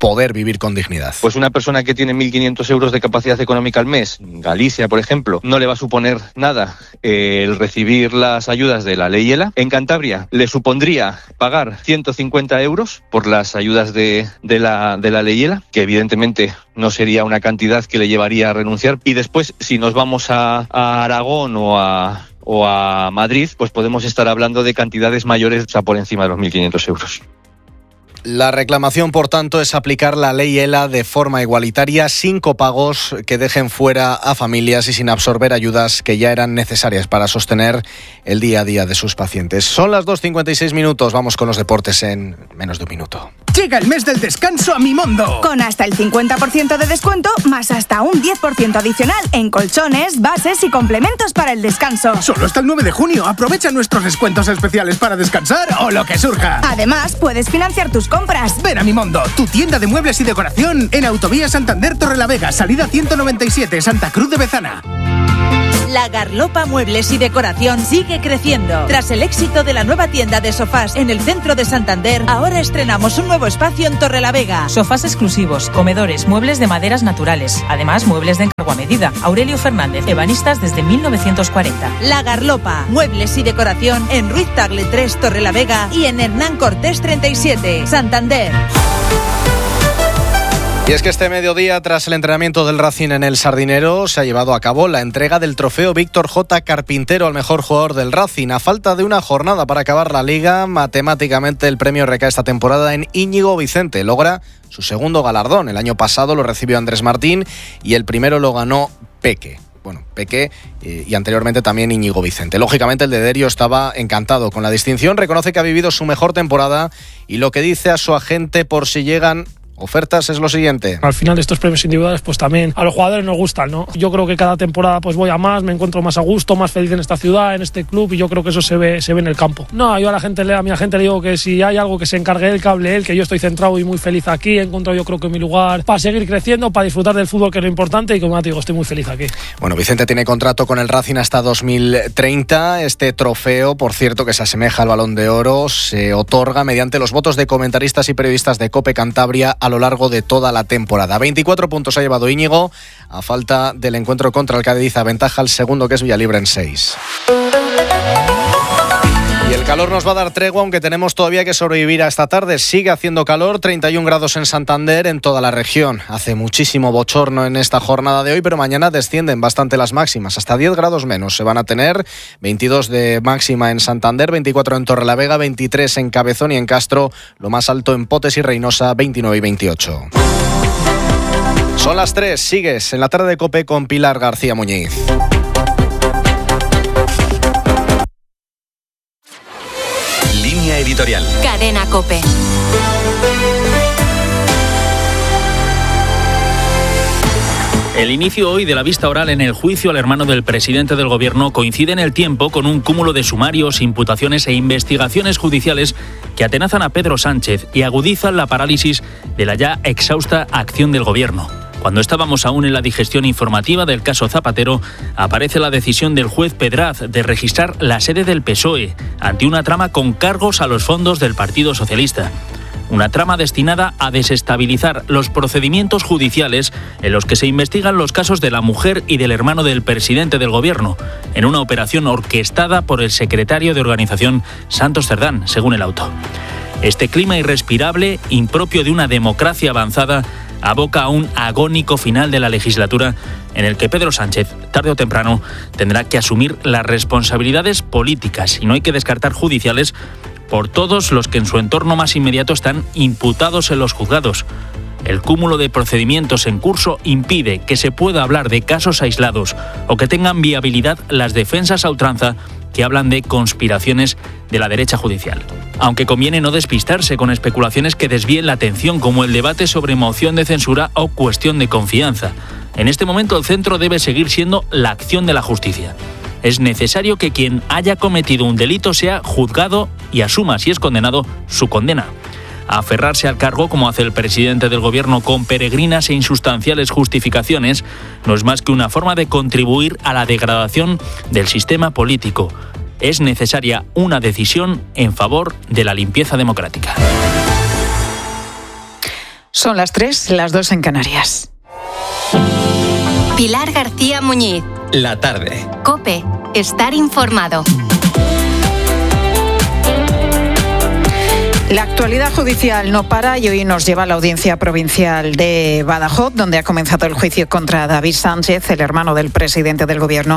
poder vivir con dignidad. Pues una persona que tiene mil quinientos euros de capacidad económica al mes, Galicia, por ejemplo, no le va a suponer nada eh, el recibir las ayudas de la ley ELA. En Cantabria le supondría pagar ciento cincuenta euros por las ayudas de, de, la, de la ley ELA, que evidentemente no sería una cantidad que le llevaría a renunciar. Y después, si nos vamos a, a Aragón o a... o a Madrid, pues podemos estar hablando de cantidades mayores, o sea, por encima de los mil quinientos euros. La reclamación, por tanto, es aplicar la ley ELA de forma igualitaria, sin copagos que dejen fuera a familias y sin absorber ayudas que ya eran necesarias para sostener el día a día de sus pacientes. Son las dos cincuenta y seis minutos, vamos con los deportes en menos de un minuto. Llega el mes del descanso a Mimondo. Con hasta el cincuenta por ciento de descuento, más hasta un diez por ciento adicional en colchones, bases y complementos para el descanso. Solo hasta el nueve de junio. Aprovecha nuestros descuentos especiales para descansar o lo que surja. Además, puedes financiar tus compras. Ven a Mimondo, tu tienda de muebles y decoración en Autovía Santander Torrelavega, salida ciento noventa y siete, Santa Cruz de Bezana. La Garlopa Muebles y Decoración sigue creciendo. Tras el éxito de la nueva tienda de sofás en el centro de Santander, ahora estrenamos un nuevo espacio en Torrelavega. Sofás exclusivos, comedores, muebles de maderas naturales. Además, muebles de encargo a medida. Aurelio Fernández, ebanistas desde mil novecientos cuarenta. La Garlopa Muebles y Decoración en Ruiz Tagle tres, Torrelavega y en Hernán Cortés treinta y siete, Santander. Y es que este mediodía, tras el entrenamiento del Racing en el Sardinero, se ha llevado a cabo la entrega del trofeo Víctor J. Carpintero al mejor jugador del Racing. A falta de una jornada para acabar la Liga, matemáticamente el premio recae esta temporada en Íñigo Vicente. Logra su segundo galardón. El año pasado lo recibió Andrés Martín y el primero lo ganó Peque. Bueno, Peque eh, y anteriormente también Íñigo Vicente. Lógicamente el de Derio estaba encantado con la distinción, reconoce que ha vivido su mejor temporada y lo que dice a su agente por si llegan ofertas es lo siguiente. Al final estos premios individuales pues también a los jugadores nos gustan, ¿no? Yo creo que cada temporada pues voy a más, me encuentro más a gusto, más feliz en esta ciudad, en este club y yo creo que eso se ve se ve en el campo. No, yo a la gente, a mi agente le digo que si hay algo que se encargue él, que hable él, que yo estoy centrado y muy feliz aquí, he encontrado yo creo que mi lugar para seguir creciendo, para disfrutar del fútbol que es lo importante y como te digo, estoy muy feliz aquí. Bueno, Vicente tiene contrato con el Racing hasta dos mil treinta. Este trofeo, por cierto, que se asemeja al Balón de Oro, se otorga mediante los votos de comentaristas y periodistas de COPE Cantabria a lo largo de toda la temporada. veinticuatro puntos ha llevado Íñigo, a falta del encuentro contra el Cádiz, aventaja el segundo, que es Villalibre, en seis. Y el calor nos va a dar tregua, aunque tenemos todavía que sobrevivir a esta tarde. Sigue haciendo calor, treinta y un grados en Santander, en toda la región. Hace muchísimo bochorno en esta jornada de hoy, pero mañana descienden bastante las máximas. Hasta diez grados menos se van a tener. veintidós de máxima en Santander, veinticuatro en Torrelavega, veintitrés en Cabezón y en Castro. Lo más alto en Potes y Reynosa, veintinueve y veintiocho. Son las tres, sigues en la tarde de COPE con Pilar García Muñiz. Línea editorial. Cadena COPE. El inicio hoy de la vista oral en el juicio al hermano del presidente del gobierno coincide en el tiempo con un cúmulo de sumarios, imputaciones e investigaciones judiciales que atenazan a Pedro Sánchez y agudizan la parálisis de la ya exhausta acción del gobierno. Cuando estábamos aún en la digestión informativa del caso Zapatero, aparece la decisión del juez Pedraz de registrar la sede del P S O E ante una trama con cargos a los fondos del Partido Socialista. Una trama destinada a desestabilizar los procedimientos judiciales en los que se investigan los casos de la mujer y del hermano del presidente del gobierno, en una operación orquestada por el secretario de organización Santos Cerdán, según el auto. Este clima irrespirable, impropio de una democracia avanzada, aboca a un agónico final de la legislatura en el que Pedro Sánchez, tarde o temprano, tendrá que asumir las responsabilidades políticas, y no hay que descartar judiciales, por todos los que en su entorno más inmediato están imputados en los juzgados. El cúmulo de procedimientos en curso impide que se pueda hablar de casos aislados o que tengan viabilidad las defensas a ultranza que hablan de conspiraciones de la derecha judicial. Aunque conviene no despistarse con especulaciones que desvíen la atención, como el debate sobre moción de censura o cuestión de confianza. En este momento el centro debe seguir siendo la acción de la justicia. Es necesario que quien haya cometido un delito sea juzgado y asuma, si es condenado, su condena. Aferrarse al cargo, como hace el presidente del gobierno con peregrinas e insustanciales justificaciones, no es más que una forma de contribuir a la degradación del sistema político. Es necesaria una decisión en favor de la limpieza democrática. Son las tres, las dos en Canarias. Pilar García Muñiz. La tarde. COPE. Estar informado. La actualidad judicial no para y hoy nos lleva a la Audiencia Provincial de Badajoz, donde ha comenzado el juicio contra David Sánchez, el hermano del presidente del Gobierno,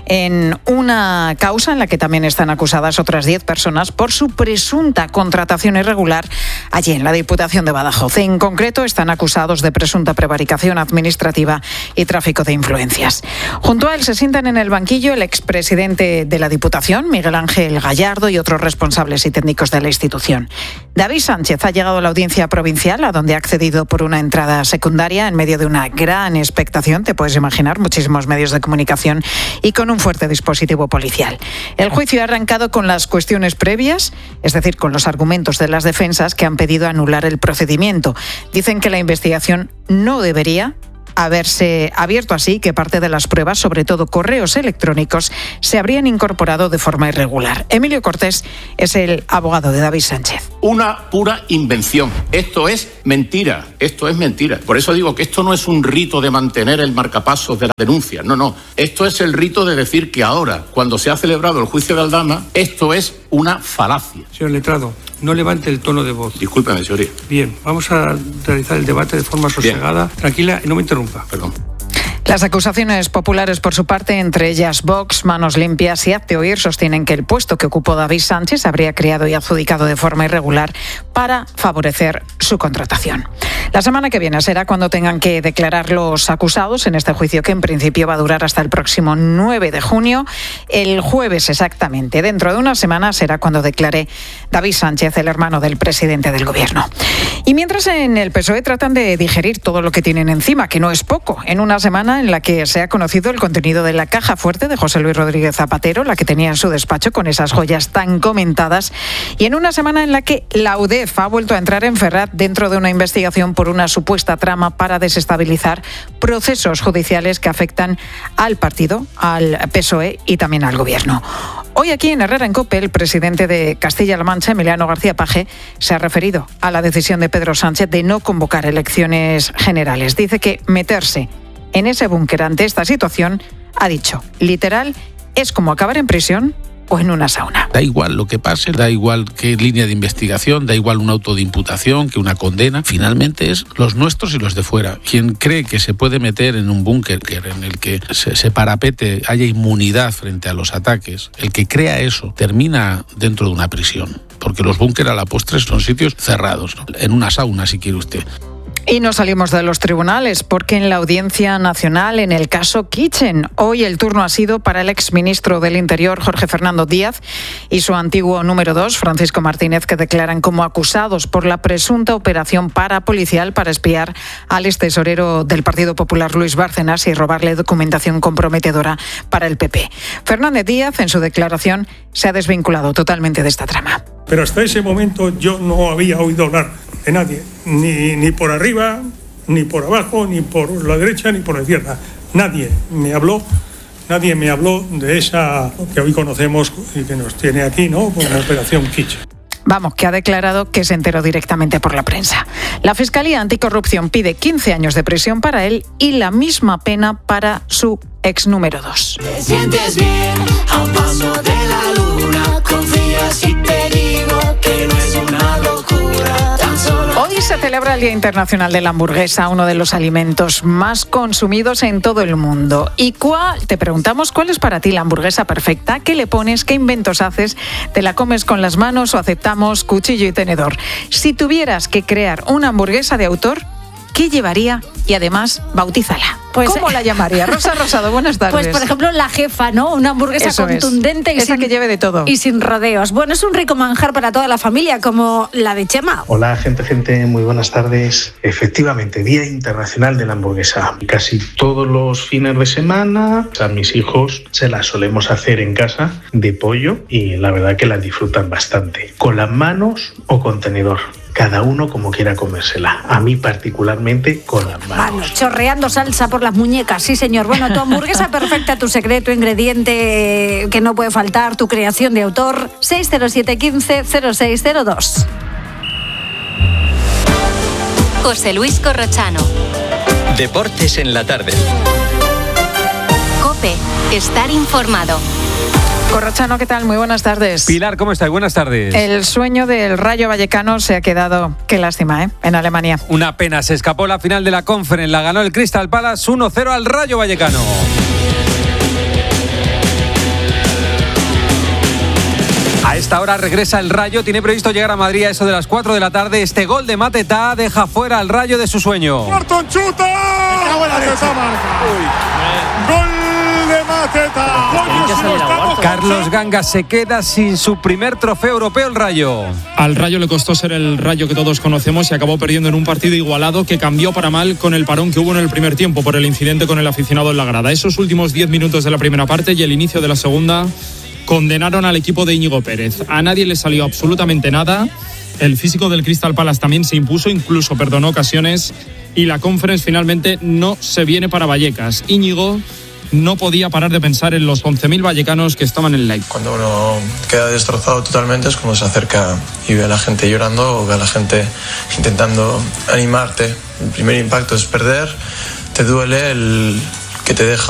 en una causa en la que también están acusadas otras diez personas por su presunta contratación irregular allí en la Diputación de Badajoz. En concreto, están acusados de presunta prevaricación administrativa y tráfico de influencias. Junto a él se sientan en el banquillo el expresidente de la Diputación, Miguel Ángel Gallardo, y otros responsables y técnicos de la institución. David Sánchez ha llegado a la Audiencia Provincial, a donde ha accedido por una entrada secundaria en medio de una gran expectación, te puedes imaginar, muchísimos medios de comunicación y con un fuerte dispositivo policial. El juicio ha arrancado con las cuestiones previas, es decir, con los argumentos de las defensas que han pedido anular el procedimiento. Dicen que la investigación no debería haberse abierto así, que parte de las pruebas, sobre todo correos electrónicos, se habrían incorporado de forma irregular. Emilio Cortés es el abogado de David Sánchez. Una pura invención. Esto es mentira. Esto es mentira. Por eso digo que esto no es un rito de mantener el marcapasos de la denuncia. No, no. Esto es el rito de decir que ahora, cuando se ha celebrado el juicio de Aldama, esto es una falacia. Señor letrado, no levante el tono de voz. Discúlpeme, señoría. Bien, vamos a realizar el debate de forma sosegada, Bien. tranquila y no me interrumpa. Perdón. Las acusaciones populares, por su parte, entre ellas Vox, Manos Limpias y Hazte Oír, sostienen que el puesto que ocupó David Sánchez habría creado y adjudicado de forma irregular para favorecer su contratación. La semana que viene será cuando tengan que declarar los acusados en este juicio, que en principio va a durar hasta el próximo nueve de junio. El jueves exactamente, dentro de una semana, será cuando declare David Sánchez, el hermano del presidente del Gobierno. Y mientras en el P S O E tratan de digerir todo lo que tienen encima, que no es poco, en una semana en la que se ha conocido el contenido de la caja fuerte de José Luis Rodríguez Zapatero, la que tenía en su despacho con esas joyas tan comentadas, y en una semana en la que la U D E F ha vuelto a entrar en Ferrat dentro de una investigación por una supuesta trama para desestabilizar procesos judiciales que afectan al partido, al P S O E y también al Gobierno. Hoy aquí en Herrera en COPE, el presidente de Castilla-La Mancha, Emiliano García Paje, se ha referido a la decisión de Pedro Sánchez de no convocar elecciones generales. Dice que meterse en ese búnker ante esta situación, ha dicho, literal, es como acabar en prisión o en una sauna. Da igual lo que pase, da igual qué línea de investigación, da igual un auto de imputación que una condena. Finalmente es los nuestros y los de fuera. Quien cree que se puede meter en un búnker en el que se, se parapete, haya inmunidad frente a los ataques, el que crea eso termina dentro de una prisión. Porque los búnker a la postre son sitios cerrados, ¿no? En una sauna, si quiere usted. Y no salimos de los tribunales, porque en la Audiencia Nacional, en el caso Kitchen, hoy el turno ha sido para el exministro del Interior, Jorge Fernando Díaz, y su antiguo número dos, Francisco Martínez, que declaran como acusados por la presunta operación parapolicial para espiar al extesorero del Partido Popular, Luis Bárcenas, y robarle documentación comprometedora para el P P. Fernández Díaz, en su declaración, se ha desvinculado totalmente de esta trama. Pero hasta ese momento yo no había oído hablar de nadie, ni, ni por arriba, ni por abajo, ni por la derecha, ni por la izquierda. Nadie me habló, nadie me habló de esa que hoy conocemos y que nos tiene aquí, ¿no?, como Operación Kitchen. Vamos, que ha declarado que se enteró directamente por la prensa. La Fiscalía Anticorrupción pide quince años de prisión para él y la misma pena para su ex número dos. Te sientes bien a un paso de la luna, confías y te digo que no es una locura. Tan solo... Hoy se celebra el Día Internacional de la Hamburguesa, uno de los alimentos más consumidos en todo el mundo. ¿Y cuál? Te preguntamos cuál es para ti la hamburguesa perfecta, qué le pones, qué inventos haces, te la comes con las manos o aceptamos cuchillo y tenedor. Si tuvieras que crear una hamburguesa de autor, ¿qué llevaría? Y además, bautízala. Pues, ¿Cómo la llamaría? Rosa Rosado, buenas tardes. Pues, por ejemplo, la jefa, ¿no? Una hamburguesa Eso contundente es. y Esa sin, que lleve de todo. Y sin rodeos. Bueno, es un rico manjar para toda la familia, como la de Chema. Hola, gente, gente, muy buenas tardes. Efectivamente, Día Internacional de la Hamburguesa. Casi todos los fines de semana a mis hijos se las solemos hacer en casa de pollo y la verdad que las disfrutan bastante. Con las manos o con tenedor. Cada uno como quiera comérsela. A mí particularmente con las manos. Vale, chorreando salsa por las muñecas, sí señor. Bueno, tu hamburguesa perfecta, tu secreto, ingrediente que no puede faltar, tu creación de autor. seis cero siete uno cinco cero seis cero dos. José Luis Corrochano. Deportes en la tarde. COPE. Estar informado. Corrochano, ¿qué tal? Muy buenas tardes. Pilar, ¿cómo estás? Buenas tardes. El sueño del Rayo Vallecano se ha quedado, qué lástima, ¿eh? En Alemania. Una pena, se escapó la final de la Conference, la ganó el Crystal Palace uno cero al Rayo Vallecano. A esta hora regresa el Rayo, tiene previsto llegar a Madrid a eso de las cuatro de la tarde. Este gol de Matetá deja fuera al Rayo de su sueño. ¡Marton chuta! Matetá marca. ¡Gol de Matetá! Carlos Ganga se queda sin su primer trofeo europeo el Rayo. Al Rayo le costó ser el Rayo que todos conocemos y acabó perdiendo en un partido igualado que cambió para mal con el parón que hubo en el primer tiempo por el incidente con el aficionado en la grada. Esos últimos diez minutos de la primera parte y el inicio de la segunda condenaron al equipo de Íñigo Pérez. A nadie le salió absolutamente nada. El físico del Crystal Palace también se impuso, incluso perdonó ocasiones, y la Conference finalmente no se viene para Vallecas. Íñigo no podía parar de pensar en los once mil vallecanos que estaban en el live. Cuando uno queda destrozado totalmente es cuando se acerca y ve a la gente llorando o ve a la gente intentando animarte. El primer impacto es perder, te duele, el que te deja